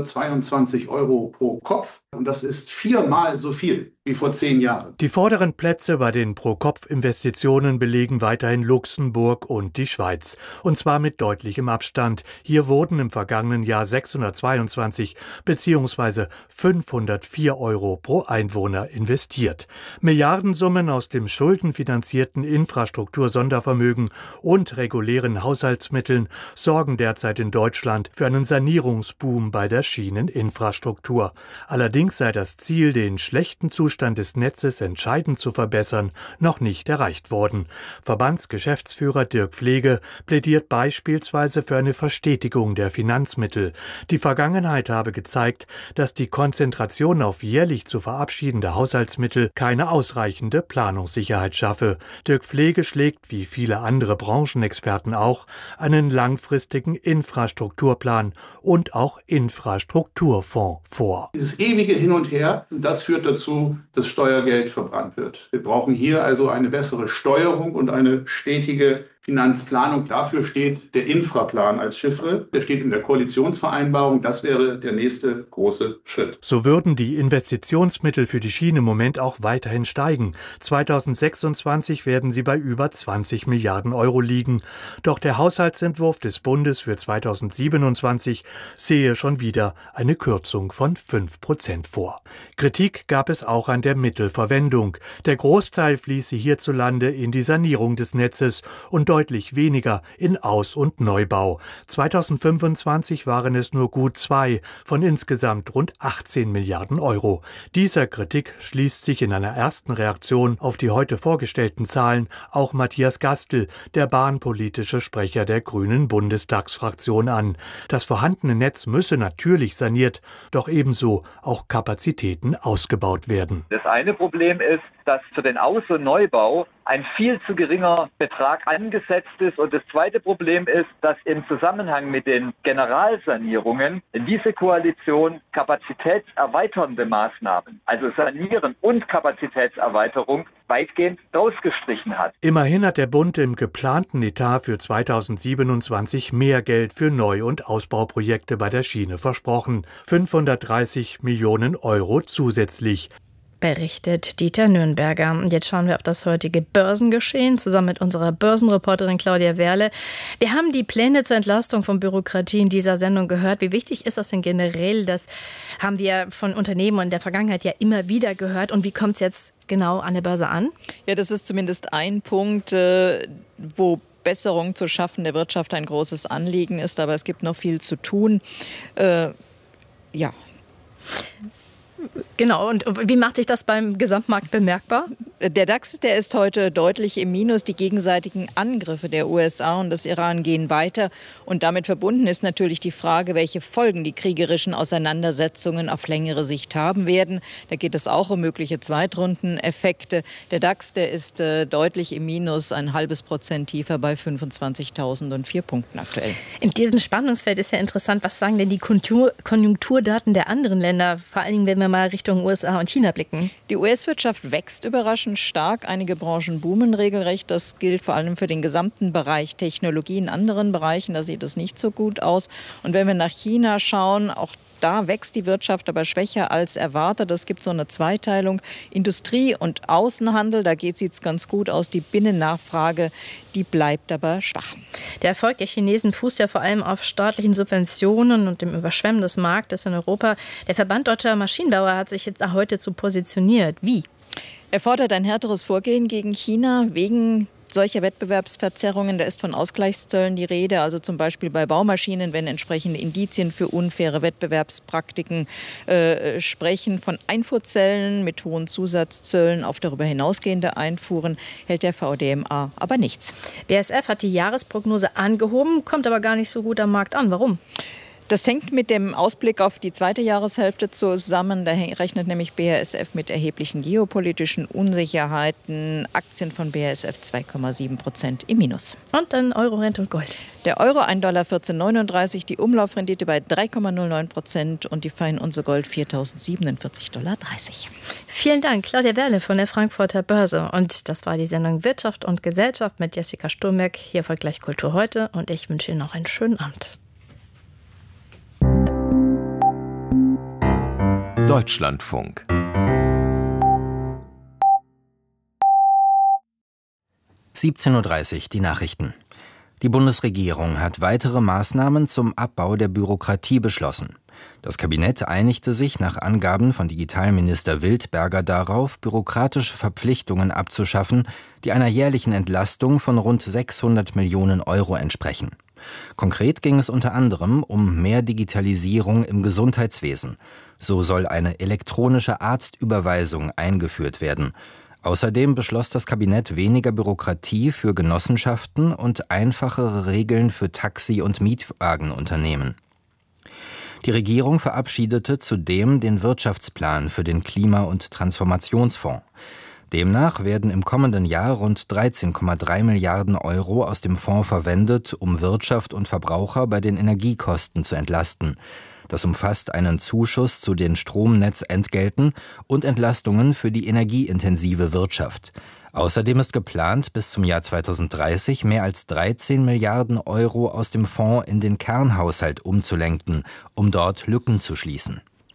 222 Euro pro Kopf. Und das ist 4-mal so viel wie vor 10 Jahren. Die vorderen Plätze bei den Pro-Kopf-Investitionen belegen weiterhin Luxemburg und die Schweiz. Und zwar mit deutlichem Abstand. Hier wurden im vergangenen Jahr 622 bzw. 504 Euro pro Einwohner investiert. Milliardensummen aus dem schuldenfinanzierten Infrastruktur-Sondervermögen und regulären Haushaltsmitteln sorgen derzeit in Deutschland für einen Sanierungsboom bei der Schieneninfrastruktur. Allerdings sei das Ziel, den schlechten Zustand des Netzes entscheidend zu verbessern, noch nicht erreicht worden. Verbandsgeschäftsführer Dirk Pflege plädiert beispielsweise für eine Verstetigung der Finanzmittel. Die Vergangenheit habe gezeigt, dass die Konzentration auf jährlich zu verabschiedende Haushaltsmittel keine ausreichende Planungssicherheit schaffe. Dirk Pflege schlägt, wie viele andere Branchenexperten auch, einen langfristigen Infrastrukturplan und auch Infrastrukturfonds vor. Dieses ewige Hin und Her, das führt dazu, dass Steuergeld verbrannt wird. Wir brauchen hier also eine bessere Steuerung und eine stetige Finanzplanung. Dafür steht der Infraplan als Chiffre. Der steht in der Koalitionsvereinbarung. Das wäre der nächste große Schritt. So würden die Investitionsmittel für die Schiene im Moment auch weiterhin steigen. 2026 werden sie bei über 20 Milliarden Euro liegen. Doch der Haushaltsentwurf des Bundes für 2027 sehe schon wieder eine Kürzung von 5% vor. Kritik gab es auch an der Mittelverwendung. Der Großteil fließe hierzulande in die Sanierung des Netzes und deutlich weniger in Aus- und Neubau. 2025 waren es nur gut 2 von insgesamt rund 18 Milliarden Euro. Dieser Kritik schließt sich in einer ersten Reaktion auf die heute vorgestellten Zahlen auch Matthias Gastl, der bahnpolitische Sprecher der Grünen Bundestagsfraktion, an. Das vorhandene Netz müsse natürlich saniert, doch ebenso auch Kapazitäten ausgebaut werden. Das eine Problem ist, dass für den Aus- und Neubau ein viel zu geringer Betrag angesetzt ist. Und das zweite Problem ist, dass im Zusammenhang mit den Generalsanierungen diese Koalition kapazitätserweiternde Maßnahmen, also Sanieren und Kapazitätserweiterung, weitgehend rausgestrichen hat. Immerhin hat der Bund im geplanten Etat für 2027 mehr Geld für Neu- und Ausbauprojekte bei der Schiene versprochen. 530 Millionen Euro zusätzlich. Berichtet Dieter Nürnberger. Jetzt schauen wir auf das heutige Börsengeschehen zusammen mit unserer Börsenreporterin Claudia Werle. Wir haben die Pläne zur Entlastung von Bürokratie in dieser Sendung gehört. Wie wichtig ist das denn generell? Das haben wir von Unternehmen in der Vergangenheit ja immer wieder gehört. Und wie kommt es jetzt genau an der Börse an? Ja, das ist zumindest ein Punkt, wo Besserung zu schaffen der Wirtschaft ein großes Anliegen ist. Aber es gibt noch viel zu tun. Ja. Genau, und wie macht sich das beim Gesamtmarkt bemerkbar? Der DAX, der ist heute deutlich im Minus. Die gegenseitigen Angriffe der USA und des Iran gehen weiter. Und damit verbunden ist natürlich die Frage, welche Folgen die kriegerischen Auseinandersetzungen auf längere Sicht haben werden. Da geht es auch um mögliche Zweitrundeneffekte. Der DAX, der ist deutlich im Minus, 0,5% tiefer bei 25.004 Punkten aktuell. In diesem Spannungsfeld ist ja interessant, was sagen denn die Konjunkturdaten der anderen Länder, vor allen Dingen, wenn wir mal Richtung USA und China blicken? Die US-Wirtschaft wächst überraschend stark. Einige Branchen boomen regelrecht. Das gilt vor allem für den gesamten Bereich Technologie. In anderen Bereichen, da sieht es nicht so gut aus. Und wenn wir nach China schauen, auch da wächst die Wirtschaft aber schwächer als erwartet. Es gibt so eine Zweiteilung. Industrie und Außenhandel, da sieht es ganz gut aus. Die Binnennachfrage, die bleibt aber schwach. Der Erfolg der Chinesen fußt ja vor allem auf staatlichen Subventionen und dem Überschwemmen des Marktes in Europa. Der Verband Deutscher Maschinenbauer hat sich jetzt heute so positioniert. Wie? Er fordert ein härteres Vorgehen gegen China wegen solcher Wettbewerbsverzerrungen. Da ist von Ausgleichszöllen die Rede, also zum Beispiel bei Baumaschinen, wenn entsprechende Indizien für unfaire Wettbewerbspraktiken sprechen. Von Einfuhrzöllen mit hohen Zusatzzöllen auf darüber hinausgehende Einfuhren hält der VDMA aber nichts. BASF hat die Jahresprognose angehoben, kommt aber gar nicht so gut am Markt an. Warum? Das hängt mit dem Ausblick auf die zweite Jahreshälfte zusammen. Da rechnet nämlich BASF mit erheblichen geopolitischen Unsicherheiten. Aktien von BASF 2,7% im Minus. Und dann Euro, Rente und Gold. Der Euro $1,1439, die Umlaufrendite bei 3,09% und die Feinunze Gold $4.047,30. Vielen Dank, Claudia Werle von der Frankfurter Börse. Und das war die Sendung Wirtschaft und Gesellschaft mit Jessica Sturmberg. Hier folgt gleich Kultur heute und ich wünsche Ihnen noch einen schönen Abend. Deutschlandfunk. (17:30 Uhr) die Nachrichten. Die Bundesregierung hat weitere Maßnahmen zum Abbau der Bürokratie beschlossen. Das Kabinett einigte sich nach Angaben von Digitalminister Wildberger darauf, bürokratische Verpflichtungen abzuschaffen, die einer jährlichen Entlastung von rund 600 Millionen Euro entsprechen. Konkret ging es unter anderem um mehr Digitalisierung im Gesundheitswesen. So soll eine elektronische Arztüberweisung eingeführt werden. Außerdem beschloss das Kabinett weniger Bürokratie für Genossenschaften und einfachere Regeln für Taxi- und Mietwagenunternehmen. Die Regierung verabschiedete zudem den Wirtschaftsplan für den Klima- und Transformationsfonds. Demnach werden im kommenden Jahr rund 13,3 Milliarden Euro aus dem Fonds verwendet, um Wirtschaft und Verbraucher bei den Energiekosten zu entlasten. Das umfasst einen Zuschuss zu den Stromnetzentgelten und Entlastungen für die energieintensive Wirtschaft. Außerdem ist geplant, bis zum Jahr 2030 mehr als 13 Milliarden Euro aus dem Fonds in den Kernhaushalt umzulenken, um dort Lücken zu schließen.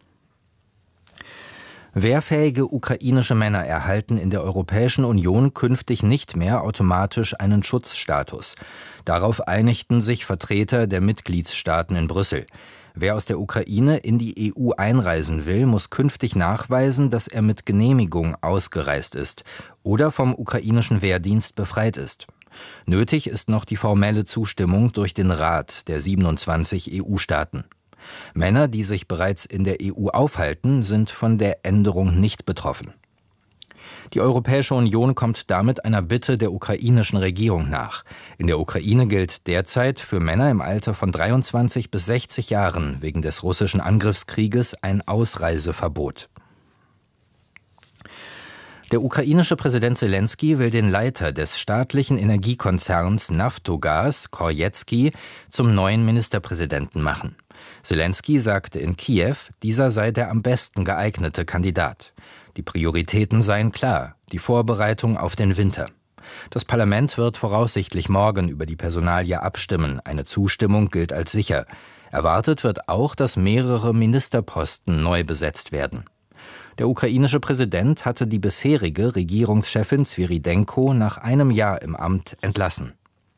Wehrfähige ukrainische Männer erhalten in der Europäischen Union künftig nicht mehr automatisch einen Schutzstatus. Darauf einigten sich Vertreter der Mitgliedsstaaten in Brüssel. Wer aus der Ukraine in die EU einreisen will, muss künftig nachweisen, dass er mit Genehmigung ausgereist ist oder vom ukrainischen Wehrdienst befreit ist. Nötig ist noch die formelle Zustimmung durch den Rat der 27 EU-Staaten. Männer, die sich bereits in der EU aufhalten, sind von der Änderung nicht betroffen. Die Europäische Union kommt damit einer Bitte der ukrainischen Regierung nach. In der Ukraine gilt derzeit für Männer im Alter von 23 bis 60 Jahren wegen des russischen Angriffskrieges ein Ausreiseverbot. Der ukrainische Präsident Selenskyj will den Leiter des staatlichen Energiekonzerns Naftogaz, Korjetski, zum neuen Ministerpräsidenten machen. Selenskyj sagte in Kiew, dieser sei der am besten geeignete Kandidat. Die Prioritäten seien klar, die Vorbereitung auf den Winter. Das Parlament wird voraussichtlich morgen über die Personalie abstimmen. Eine Zustimmung gilt als sicher. Erwartet wird auch, dass mehrere Ministerposten neu besetzt werden. Der ukrainische Präsident hatte die bisherige Regierungschefin Svyridenko nach einem Jahr im Amt entlassen.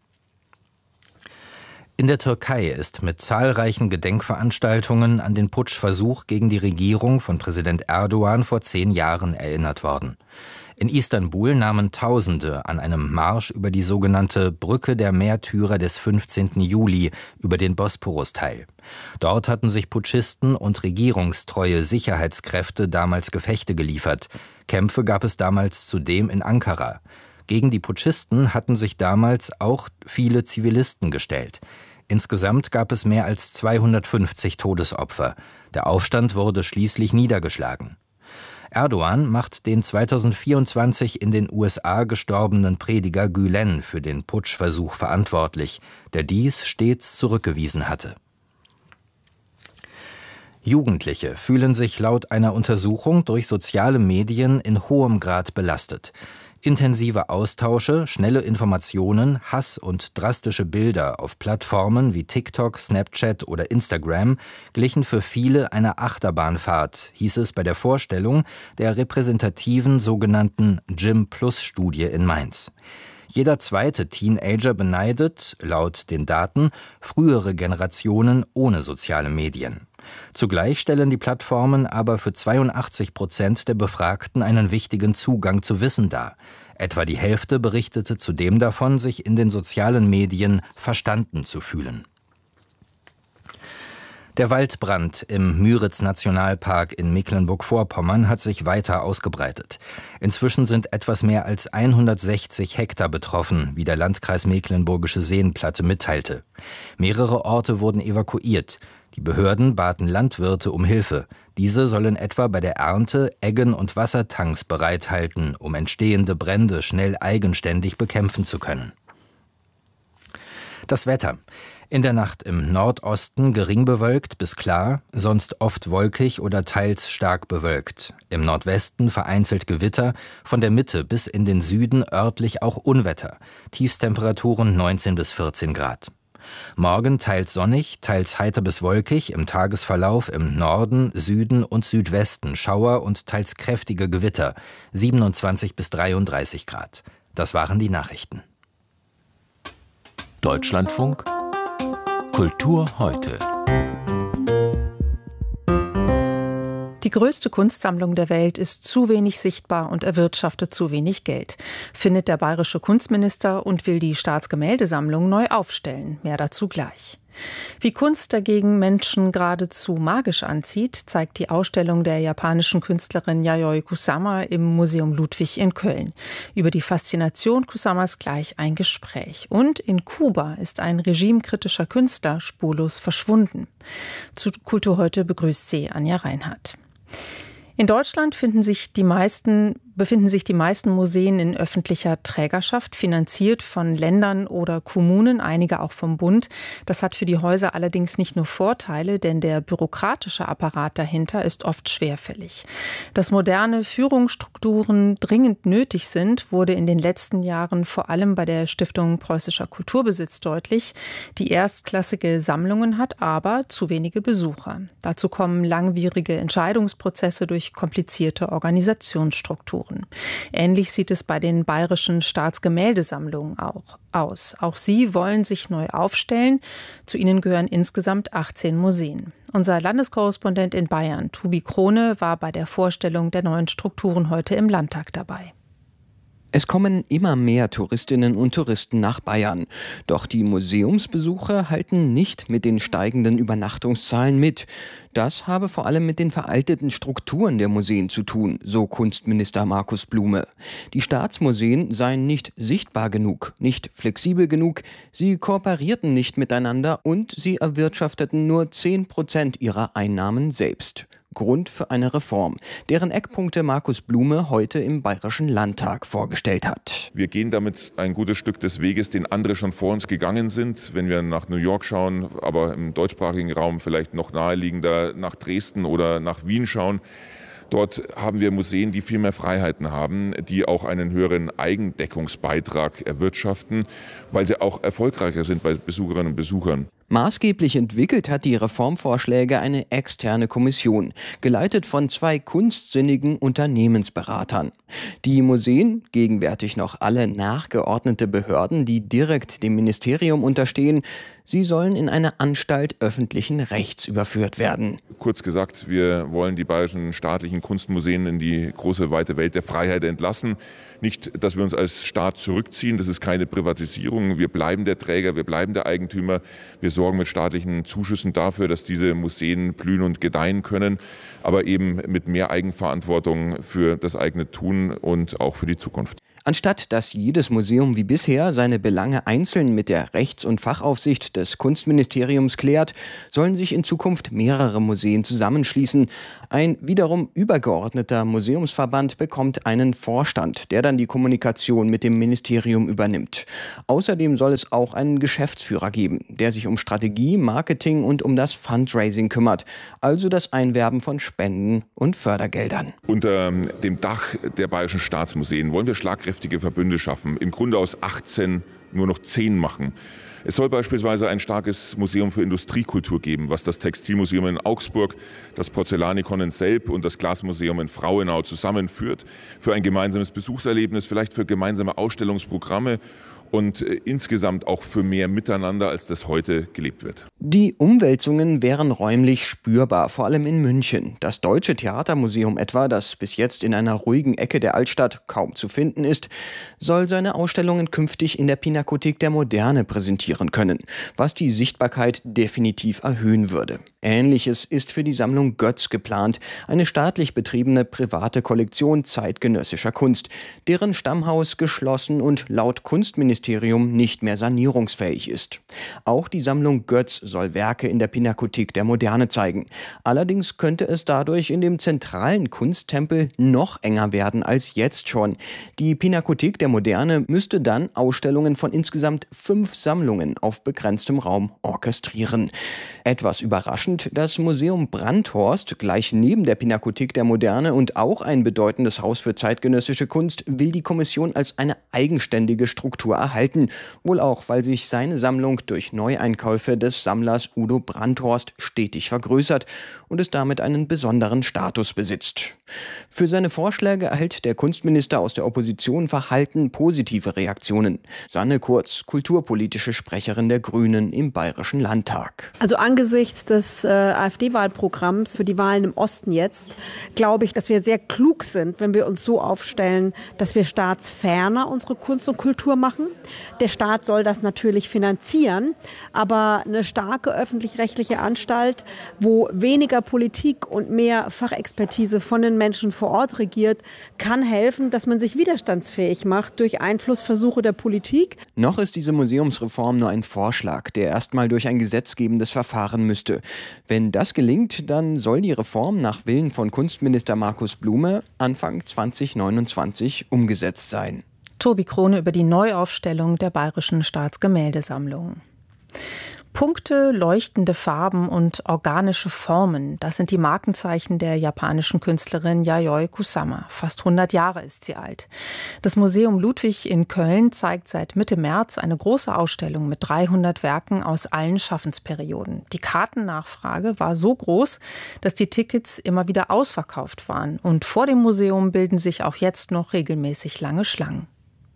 In der Türkei ist mit zahlreichen Gedenkveranstaltungen an den Putschversuch gegen die Regierung von Präsident Erdogan vor 10 Jahren erinnert worden. In Istanbul nahmen Tausende an einem Marsch über die sogenannte Brücke der Märtyrer des 15. Juli über den Bosporus teil. Dort hatten sich Putschisten und regierungstreue Sicherheitskräfte damals Gefechte geliefert. Kämpfe gab es damals zudem in Ankara. Gegen die Putschisten hatten sich damals auch viele Zivilisten gestellt. Insgesamt gab es mehr als 250 Todesopfer. Der Aufstand wurde schließlich niedergeschlagen. Erdogan macht den 2024 in den USA gestorbenen Prediger Gülen für den Putschversuch verantwortlich, der dies stets zurückgewiesen hatte. Jugendliche fühlen sich laut einer Untersuchung durch soziale Medien in hohem Grad belastet. Intensive Austausche, schnelle Informationen, Hass und drastische Bilder auf Plattformen wie TikTok, Snapchat oder Instagram glichen für viele einer Achterbahnfahrt, hieß es bei der Vorstellung der repräsentativen sogenannten Gym-Plus-Studie in Mainz. Jeder zweite Teenager beneidet, laut den Daten, frühere Generationen ohne soziale Medien. Zugleich stellen die Plattformen aber für 82% der Befragten einen wichtigen Zugang zu Wissen dar. Etwa die Hälfte berichtete zudem davon, sich in den sozialen Medien verstanden zu fühlen. Der Waldbrand im Müritz-Nationalpark in Mecklenburg-Vorpommern hat sich weiter ausgebreitet. Inzwischen sind etwas mehr als 160 Hektar betroffen, wie der Landkreis Mecklenburgische Seenplatte mitteilte. Mehrere Orte wurden evakuiert. Die Behörden baten Landwirte um Hilfe. Diese sollen etwa bei der Ernte Eggen und Wassertanks bereithalten, um entstehende Brände schnell eigenständig bekämpfen zu können. Das Wetter. In der Nacht im Nordosten gering bewölkt bis klar, sonst oft wolkig oder teils stark bewölkt. Im Nordwesten vereinzelt Gewitter, von der Mitte bis in den Süden örtlich auch Unwetter. Tiefstemperaturen 19 bis 14 Grad. Morgen teils sonnig, teils heiter bis wolkig, im Tagesverlauf im Norden, Süden und Südwesten Schauer und teils kräftige Gewitter, 27 bis 33 Grad. Das waren die Nachrichten. Deutschlandfunk Kultur heute. Die größte Kunstsammlung der Welt ist zu wenig sichtbar und erwirtschaftet zu wenig Geld, findet der bayerische Kunstminister und will die Staatsgemäldesammlung neu aufstellen. Mehr dazu gleich. Wie Kunst dagegen Menschen geradezu magisch anzieht, zeigt die Ausstellung der japanischen Künstlerin Yayoi Kusama im Museum Ludwig in Köln. Über die Faszination Kusamas gleich ein Gespräch. Und in Kuba ist ein regimekritischer Künstler spurlos verschwunden. Zu Kultur heute begrüßt sie Anja Reinhardt. In Deutschland befinden sich die meisten Museen in öffentlicher Trägerschaft, finanziert von Ländern oder Kommunen, einige auch vom Bund. Das hat für die Häuser allerdings nicht nur Vorteile, denn der bürokratische Apparat dahinter ist oft schwerfällig. Dass moderne Führungsstrukturen dringend nötig sind, wurde in den letzten Jahren vor allem bei der Stiftung Preußischer Kulturbesitz deutlich, die erstklassige Sammlungen hat, aber zu wenige Besucher. Dazu kommen langwierige Entscheidungsprozesse durch komplizierte Organisationsstrukturen. Ähnlich sieht es bei den bayerischen Staatsgemäldesammlungen auch aus. Auch sie wollen sich neu aufstellen. Zu ihnen gehören insgesamt 18 Museen. Unser Landeskorrespondent in Bayern, Tobi Krone, war bei der Vorstellung der neuen Strukturen heute im Landtag dabei. Es kommen immer mehr Touristinnen und Touristen nach Bayern. Doch die Museumsbesucher halten nicht mit den steigenden Übernachtungszahlen mit. Das habe vor allem mit den veralteten Strukturen der Museen zu tun, so Kunstminister Markus Blume. Die Staatsmuseen seien nicht sichtbar genug, nicht flexibel genug, sie kooperierten nicht miteinander und sie erwirtschafteten nur 10% ihrer Einnahmen selbst. Grund für eine Reform, deren Eckpunkte Markus Blume heute im Bayerischen Landtag vorgestellt hat. Wir gehen damit ein gutes Stück des Weges, den andere schon vor uns gegangen sind. Wenn wir nach New York schauen, aber im deutschsprachigen Raum vielleicht noch naheliegender nach Dresden oder nach Wien schauen. Dort haben wir Museen, die viel mehr Freiheiten haben, die auch einen höheren Eigendeckungsbeitrag erwirtschaften, weil sie auch erfolgreicher sind bei Besucherinnen und Besuchern. Maßgeblich entwickelt hat die Reformvorschläge eine externe Kommission, geleitet von 2 kunstsinnigen Unternehmensberatern. Die Museen, gegenwärtig noch alle nachgeordnete Behörden, die direkt dem Ministerium unterstehen, sie sollen in eine Anstalt öffentlichen Rechts überführt werden. Kurz gesagt, wir wollen die bayerischen staatlichen Kunstmuseen in die große, weite Welt der Freiheit entlassen. Nicht, dass wir uns als Staat zurückziehen, das ist keine Privatisierung. Wir bleiben der Träger, wir bleiben der Eigentümer. Wir sorgen mit staatlichen Zuschüssen dafür, dass diese Museen blühen und gedeihen können, aber eben mit mehr Eigenverantwortung für das eigene Tun und auch für die Zukunft. Anstatt dass jedes Museum wie bisher seine Belange einzeln mit der Rechts- und Fachaufsicht des Kunstministeriums klärt, sollen sich in Zukunft mehrere Museen zusammenschließen. Ein wiederum übergeordneter Museumsverband bekommt einen Vorstand, der dann die Kommunikation mit dem Ministerium übernimmt. Außerdem soll es auch einen Geschäftsführer geben, der sich um Strategie, Marketing und um das Fundraising kümmert, also das Einwerben von Spenden und Fördergeldern. Unter dem Dach der bayerischen Staatsmuseen wollen wir schlagkräftige Verbünde schaffen, im Grunde aus 18 nur noch 10 machen. Es soll beispielsweise ein starkes Museum für Industriekultur geben, was das Textilmuseum in Augsburg, das Porzellanikon in Selb und das Glasmuseum in Frauenau zusammenführt, für ein gemeinsames Besuchserlebnis, vielleicht für gemeinsame Ausstellungsprogramme und insgesamt auch für mehr Miteinander, als das heute gelebt wird. Die Umwälzungen wären räumlich spürbar, vor allem in München. Das Deutsche Theatermuseum etwa, das bis jetzt in einer ruhigen Ecke der Altstadt kaum zu finden ist, soll seine Ausstellungen künftig in der Pinakothek der Moderne präsentieren können, was die Sichtbarkeit definitiv erhöhen würde. Ähnliches ist für die Sammlung Götz geplant, eine staatlich betriebene private Kollektion zeitgenössischer Kunst, deren Stammhaus geschlossen und laut Kunstministerium nicht mehr sanierungsfähig ist. Auch die Sammlung Götz soll Werke in der Pinakothek der Moderne zeigen. Allerdings könnte es dadurch in dem zentralen Kunsttempel noch enger werden als jetzt schon. Die Pinakothek der Moderne müsste dann Ausstellungen von insgesamt 5 Sammlungen auf begrenztem Raum orchestrieren. Etwas überraschend, das Museum Brandhorst, gleich neben der Pinakothek der Moderne und auch ein bedeutendes Haus für zeitgenössische Kunst, will die Kommission als eine eigenständige Struktur erhalten, wohl auch, weil sich seine Sammlung durch Neueinkäufe des Sammlers Udo Brandhorst stetig vergrößert und es damit einen besonderen Status besitzt. Für seine Vorschläge erhält der Kunstminister aus der Opposition verhalten positive Reaktionen. Sanne Kurz, kulturpolitische Sprecherin der Grünen im Bayerischen Landtag. Also angesichts des AfD-Wahlprogramms für die Wahlen im Osten jetzt, glaube ich, dass wir sehr klug sind, wenn wir uns so aufstellen, dass wir staatsferner unsere Kunst und Kultur machen. Der Staat soll das natürlich finanzieren, aber eine starke öffentlich-rechtliche Anstalt, wo weniger Politik und mehr Fachexpertise von den Menschen vor Ort regiert, kann helfen, dass man sich widerstandsfähig macht durch Einflussversuche der Politik. Noch ist diese Museumsreform nur ein Vorschlag, der erstmal durch ein gesetzgebendes Verfahren müsste. Wenn das gelingt, dann soll die Reform nach Willen von Kunstminister Markus Blume Anfang 2029 umgesetzt sein. Tobi Krone über die Neuaufstellung der Bayerischen Staatsgemäldesammlung. Punkte, leuchtende Farben und organische Formen, das sind die Markenzeichen der japanischen Künstlerin Yayoi Kusama. Fast 100 Jahre ist sie alt. Das Museum Ludwig in Köln zeigt seit Mitte März eine große Ausstellung mit 300 Werken aus allen Schaffensperioden. Die Kartennachfrage war so groß, dass die Tickets immer wieder ausverkauft waren. Und vor dem Museum bilden sich auch jetzt noch regelmäßig lange Schlangen.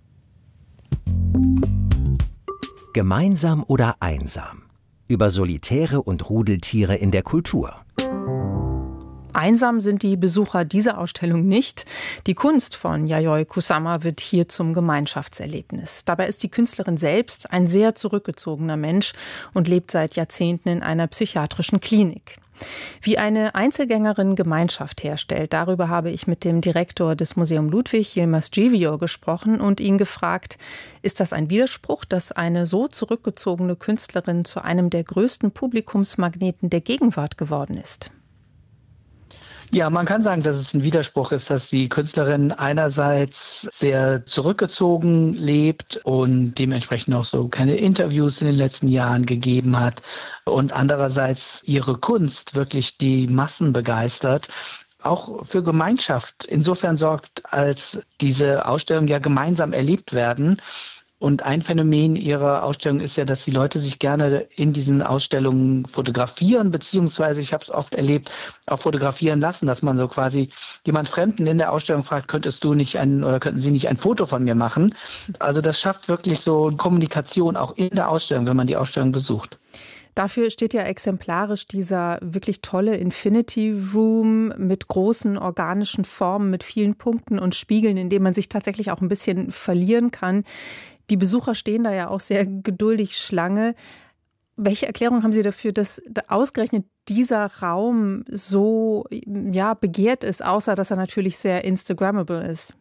Gemeinsam oder einsam? Über Solitäre und Rudeltiere in der Kultur. Einsam sind die Besucher dieser Ausstellung nicht. Die Kunst von Yayoi Kusama wird hier zum Gemeinschaftserlebnis. Dabei ist die Künstlerin selbst ein sehr zurückgezogener Mensch und lebt seit Jahrzehnten in einer psychiatrischen Klinik. Wie eine Einzelgängerin Gemeinschaft herstellt, darüber habe ich mit dem Direktor des Museum Ludwig, Yilmaz Givio, gesprochen und ihn gefragt, ist das ein Widerspruch, dass eine so zurückgezogene Künstlerin zu einem der größten Publikumsmagneten der Gegenwart geworden ist? Ja, man kann sagen, dass es ein Widerspruch ist, dass die Künstlerin einerseits sehr zurückgezogen lebt und dementsprechend auch so keine Interviews in den letzten Jahren gegeben hat und andererseits ihre Kunst wirklich die Massen begeistert, auch für Gemeinschaft insofern sorgt, als diese Ausstellungen ja gemeinsam erlebt werden. Und ein Phänomen ihrer Ausstellung ist ja, dass die Leute sich gerne in diesen Ausstellungen fotografieren, beziehungsweise, ich habe es oft erlebt, auch fotografieren lassen, dass man so quasi jemand Fremden in der Ausstellung fragt, könnten Sie nicht ein Foto von mir machen? Also das schafft wirklich so Kommunikation auch in der Ausstellung, wenn man die Ausstellung besucht. Dafür steht ja exemplarisch dieser wirklich tolle Infinity Room mit großen organischen Formen, mit vielen Punkten und Spiegeln, in dem man sich tatsächlich auch ein bisschen verlieren kann. Die Besucher stehen da ja auch sehr geduldig Schlange. Welche Erklärung haben Sie dafür, dass ausgerechnet dieser Raum so begehrt ist, außer dass er natürlich sehr Instagrammable ist?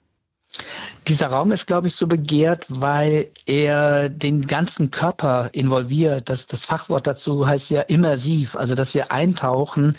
Dieser Raum ist, glaube ich, so begehrt, weil er den ganzen Körper involviert. Das Fachwort dazu heißt ja immersiv, also dass wir eintauchen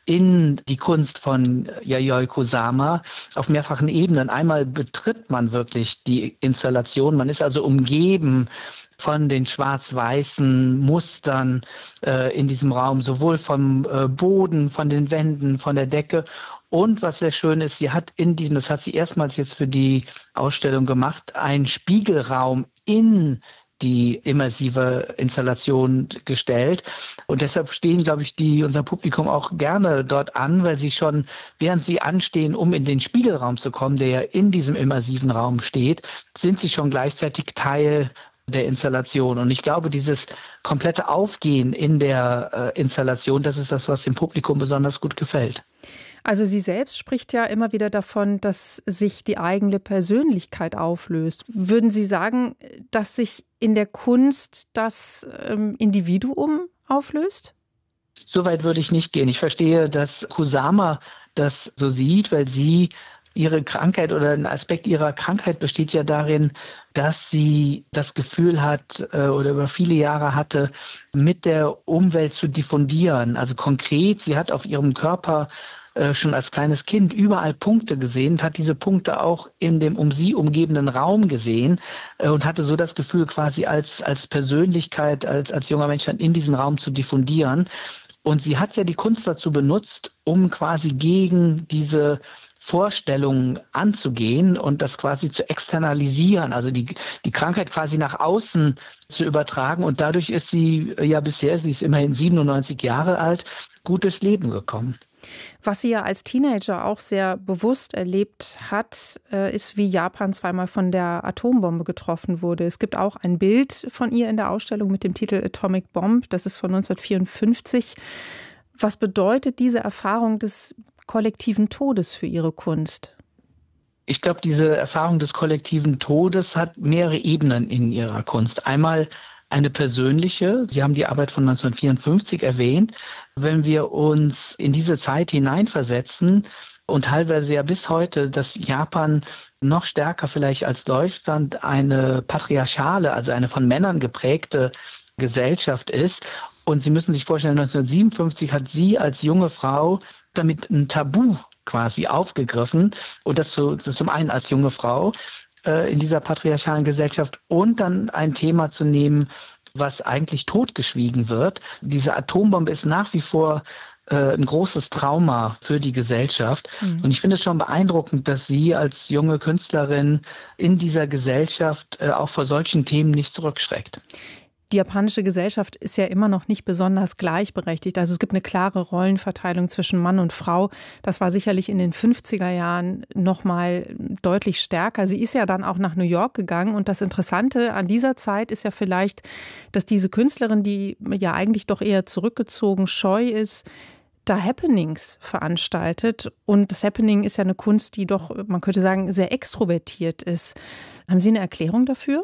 in die Kunst von Yayoi Kusama auf mehrfachen Ebenen. Einmal betritt man wirklich die Installation, man ist also umgeben von den schwarz-weißen Mustern in diesem Raum, sowohl vom Boden, von den Wänden, von der Decke. Und was sehr schön ist, sie hat das hat sie erstmals jetzt für die Ausstellung gemacht, einen Spiegelraum in die immersive Installation gestellt. Und deshalb stehen, glaube ich, unser Publikum auch gerne dort an, weil sie schon, während sie anstehen, um in den Spiegelraum zu kommen, der ja in diesem immersiven Raum steht, sind sie schon gleichzeitig Teil der Installation. Und ich glaube, dieses komplette Aufgehen in der Installation, das ist das, was dem Publikum besonders gut gefällt. Also sie selbst spricht ja immer wieder davon, dass sich die eigene Persönlichkeit auflöst. Würden Sie sagen, dass sich in der Kunst das Individuum auflöst? Soweit würde ich nicht gehen. Ich verstehe, dass Kusama das so sieht, weil sie ihre Krankheit oder ein Aspekt ihrer Krankheit besteht ja darin, dass sie das Gefühl hat oder über viele Jahre hatte, mit der Umwelt zu diffundieren. Also konkret, sie hat auf ihrem Körper schon als kleines Kind überall Punkte gesehen und hat diese Punkte auch in dem sie umgebenden Raum gesehen und hatte so das Gefühl, quasi als Persönlichkeit, als junger Mensch in diesen Raum zu diffundieren. Und sie hat ja die Kunst dazu benutzt, um quasi gegen diese Vorstellungen anzugehen und das quasi zu externalisieren, also die Krankheit quasi nach außen zu übertragen. Und dadurch ist sie ja bisher, sie ist immerhin 97 Jahre alt, gut durchs Leben gekommen. Was sie ja als Teenager auch sehr bewusst erlebt hat, ist, wie Japan zweimal von der Atombombe getroffen wurde. Es gibt auch ein Bild von ihr in der Ausstellung mit dem Titel Atomic Bomb. Das ist von 1954. Was bedeutet diese Erfahrung des kollektiven Todes für Ihre Kunst? Ich glaube, diese Erfahrung des kollektiven Todes hat mehrere Ebenen in ihrer Kunst. Einmal eine persönliche. Sie haben die Arbeit von 1954 erwähnt. Wenn wir uns in diese Zeit hineinversetzen und teilweise ja bis heute, dass Japan noch stärker vielleicht als Deutschland eine patriarchale, also eine von Männern geprägte Gesellschaft ist. Und Sie müssen sich vorstellen, 1957 hat sie als junge Frau damit ein Tabu quasi aufgegriffen. Und das zum einen als junge Frau in dieser patriarchalen Gesellschaft und dann ein Thema zu nehmen, was eigentlich totgeschwiegen wird. Diese Atombombe ist nach wie vor ein großes Trauma für die Gesellschaft. Und ich finde es schon beeindruckend, dass sie als junge Künstlerin in dieser Gesellschaft auch vor solchen Themen nicht zurückschreckt. Die japanische Gesellschaft ist ja immer noch nicht besonders gleichberechtigt. Also es gibt eine klare Rollenverteilung zwischen Mann und Frau. Das war sicherlich in den 50er Jahren noch mal deutlich stärker. Sie ist ja dann auch nach New York gegangen. Und das Interessante an dieser Zeit ist ja vielleicht, dass diese Künstlerin, die ja eigentlich doch eher zurückgezogen, scheu ist, da Happenings veranstaltet. Und das Happening ist ja eine Kunst, die doch, man könnte sagen, sehr extrovertiert ist. Haben Sie eine Erklärung dafür?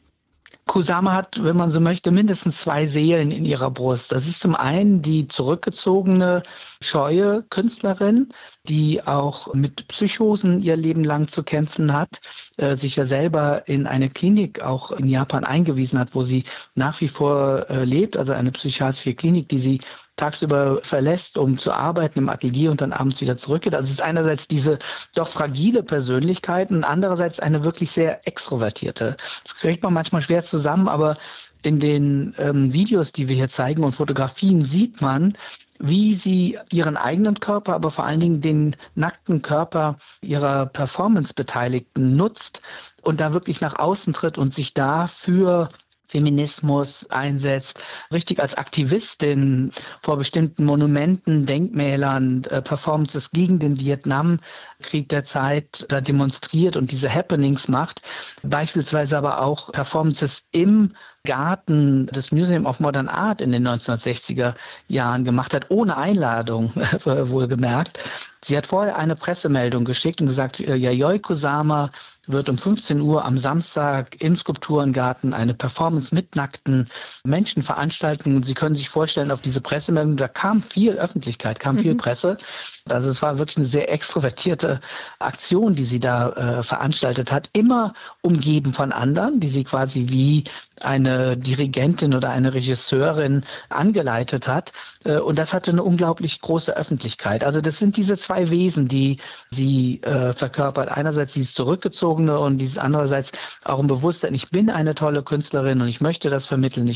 Kusama hat, wenn man so möchte, mindestens zwei Seelen in ihrer Brust. Das ist zum einen die zurückgezogene, scheue Künstlerin, die auch mit Psychosen ihr Leben lang zu kämpfen hat, sich ja selber in eine Klinik auch in Japan eingewiesen hat, wo sie nach wie vor lebt, also eine psychiatrische Klinik, die sie tagsüber verlässt, um zu arbeiten im Atelier und dann abends wieder zurückgeht. Also es ist einerseits diese doch fragile Persönlichkeit und andererseits eine wirklich sehr extrovertierte. Das kriegt man manchmal schwer zusammen, aber in den Videos, die wir hier zeigen und Fotografien, sieht man, wie sie ihren eigenen Körper, aber vor allen Dingen den nackten Körper ihrer Performance-Beteiligten nutzt und da wirklich nach außen tritt und sich dafür Feminismus einsetzt, richtig als Aktivistin vor bestimmten Monumenten, Denkmälern, Performances gegen den Vietnamkrieg der Zeit da demonstriert und diese Happenings macht. Beispielsweise aber auch Performances im Garten des Museum of Modern Art in den 1960er Jahren gemacht hat, ohne Einladung, wohlgemerkt. Sie hat vorher eine Pressemeldung geschickt und gesagt, Yayoi Kusama wird um 15 Uhr am Samstag im Skulpturengarten eine Performance mit nackten Menschen veranstalten. Und Sie können sich vorstellen, auf diese Pressemeldung, da kam viel Öffentlichkeit, kam viel Presse. Also es war wirklich eine sehr extrovertierte Aktion, die sie da veranstaltet hat, immer umgeben von anderen, die sie quasi wie eine Dirigentin oder eine Regisseurin angeleitet hat. Und das hatte eine unglaublich große Öffentlichkeit. Also das sind diese zwei Wesen, die sie verkörpert. Einerseits dieses Zurückgezogene und dieses andererseits auch ein Bewusstsein, ich bin eine tolle Künstlerin und ich möchte das vermitteln.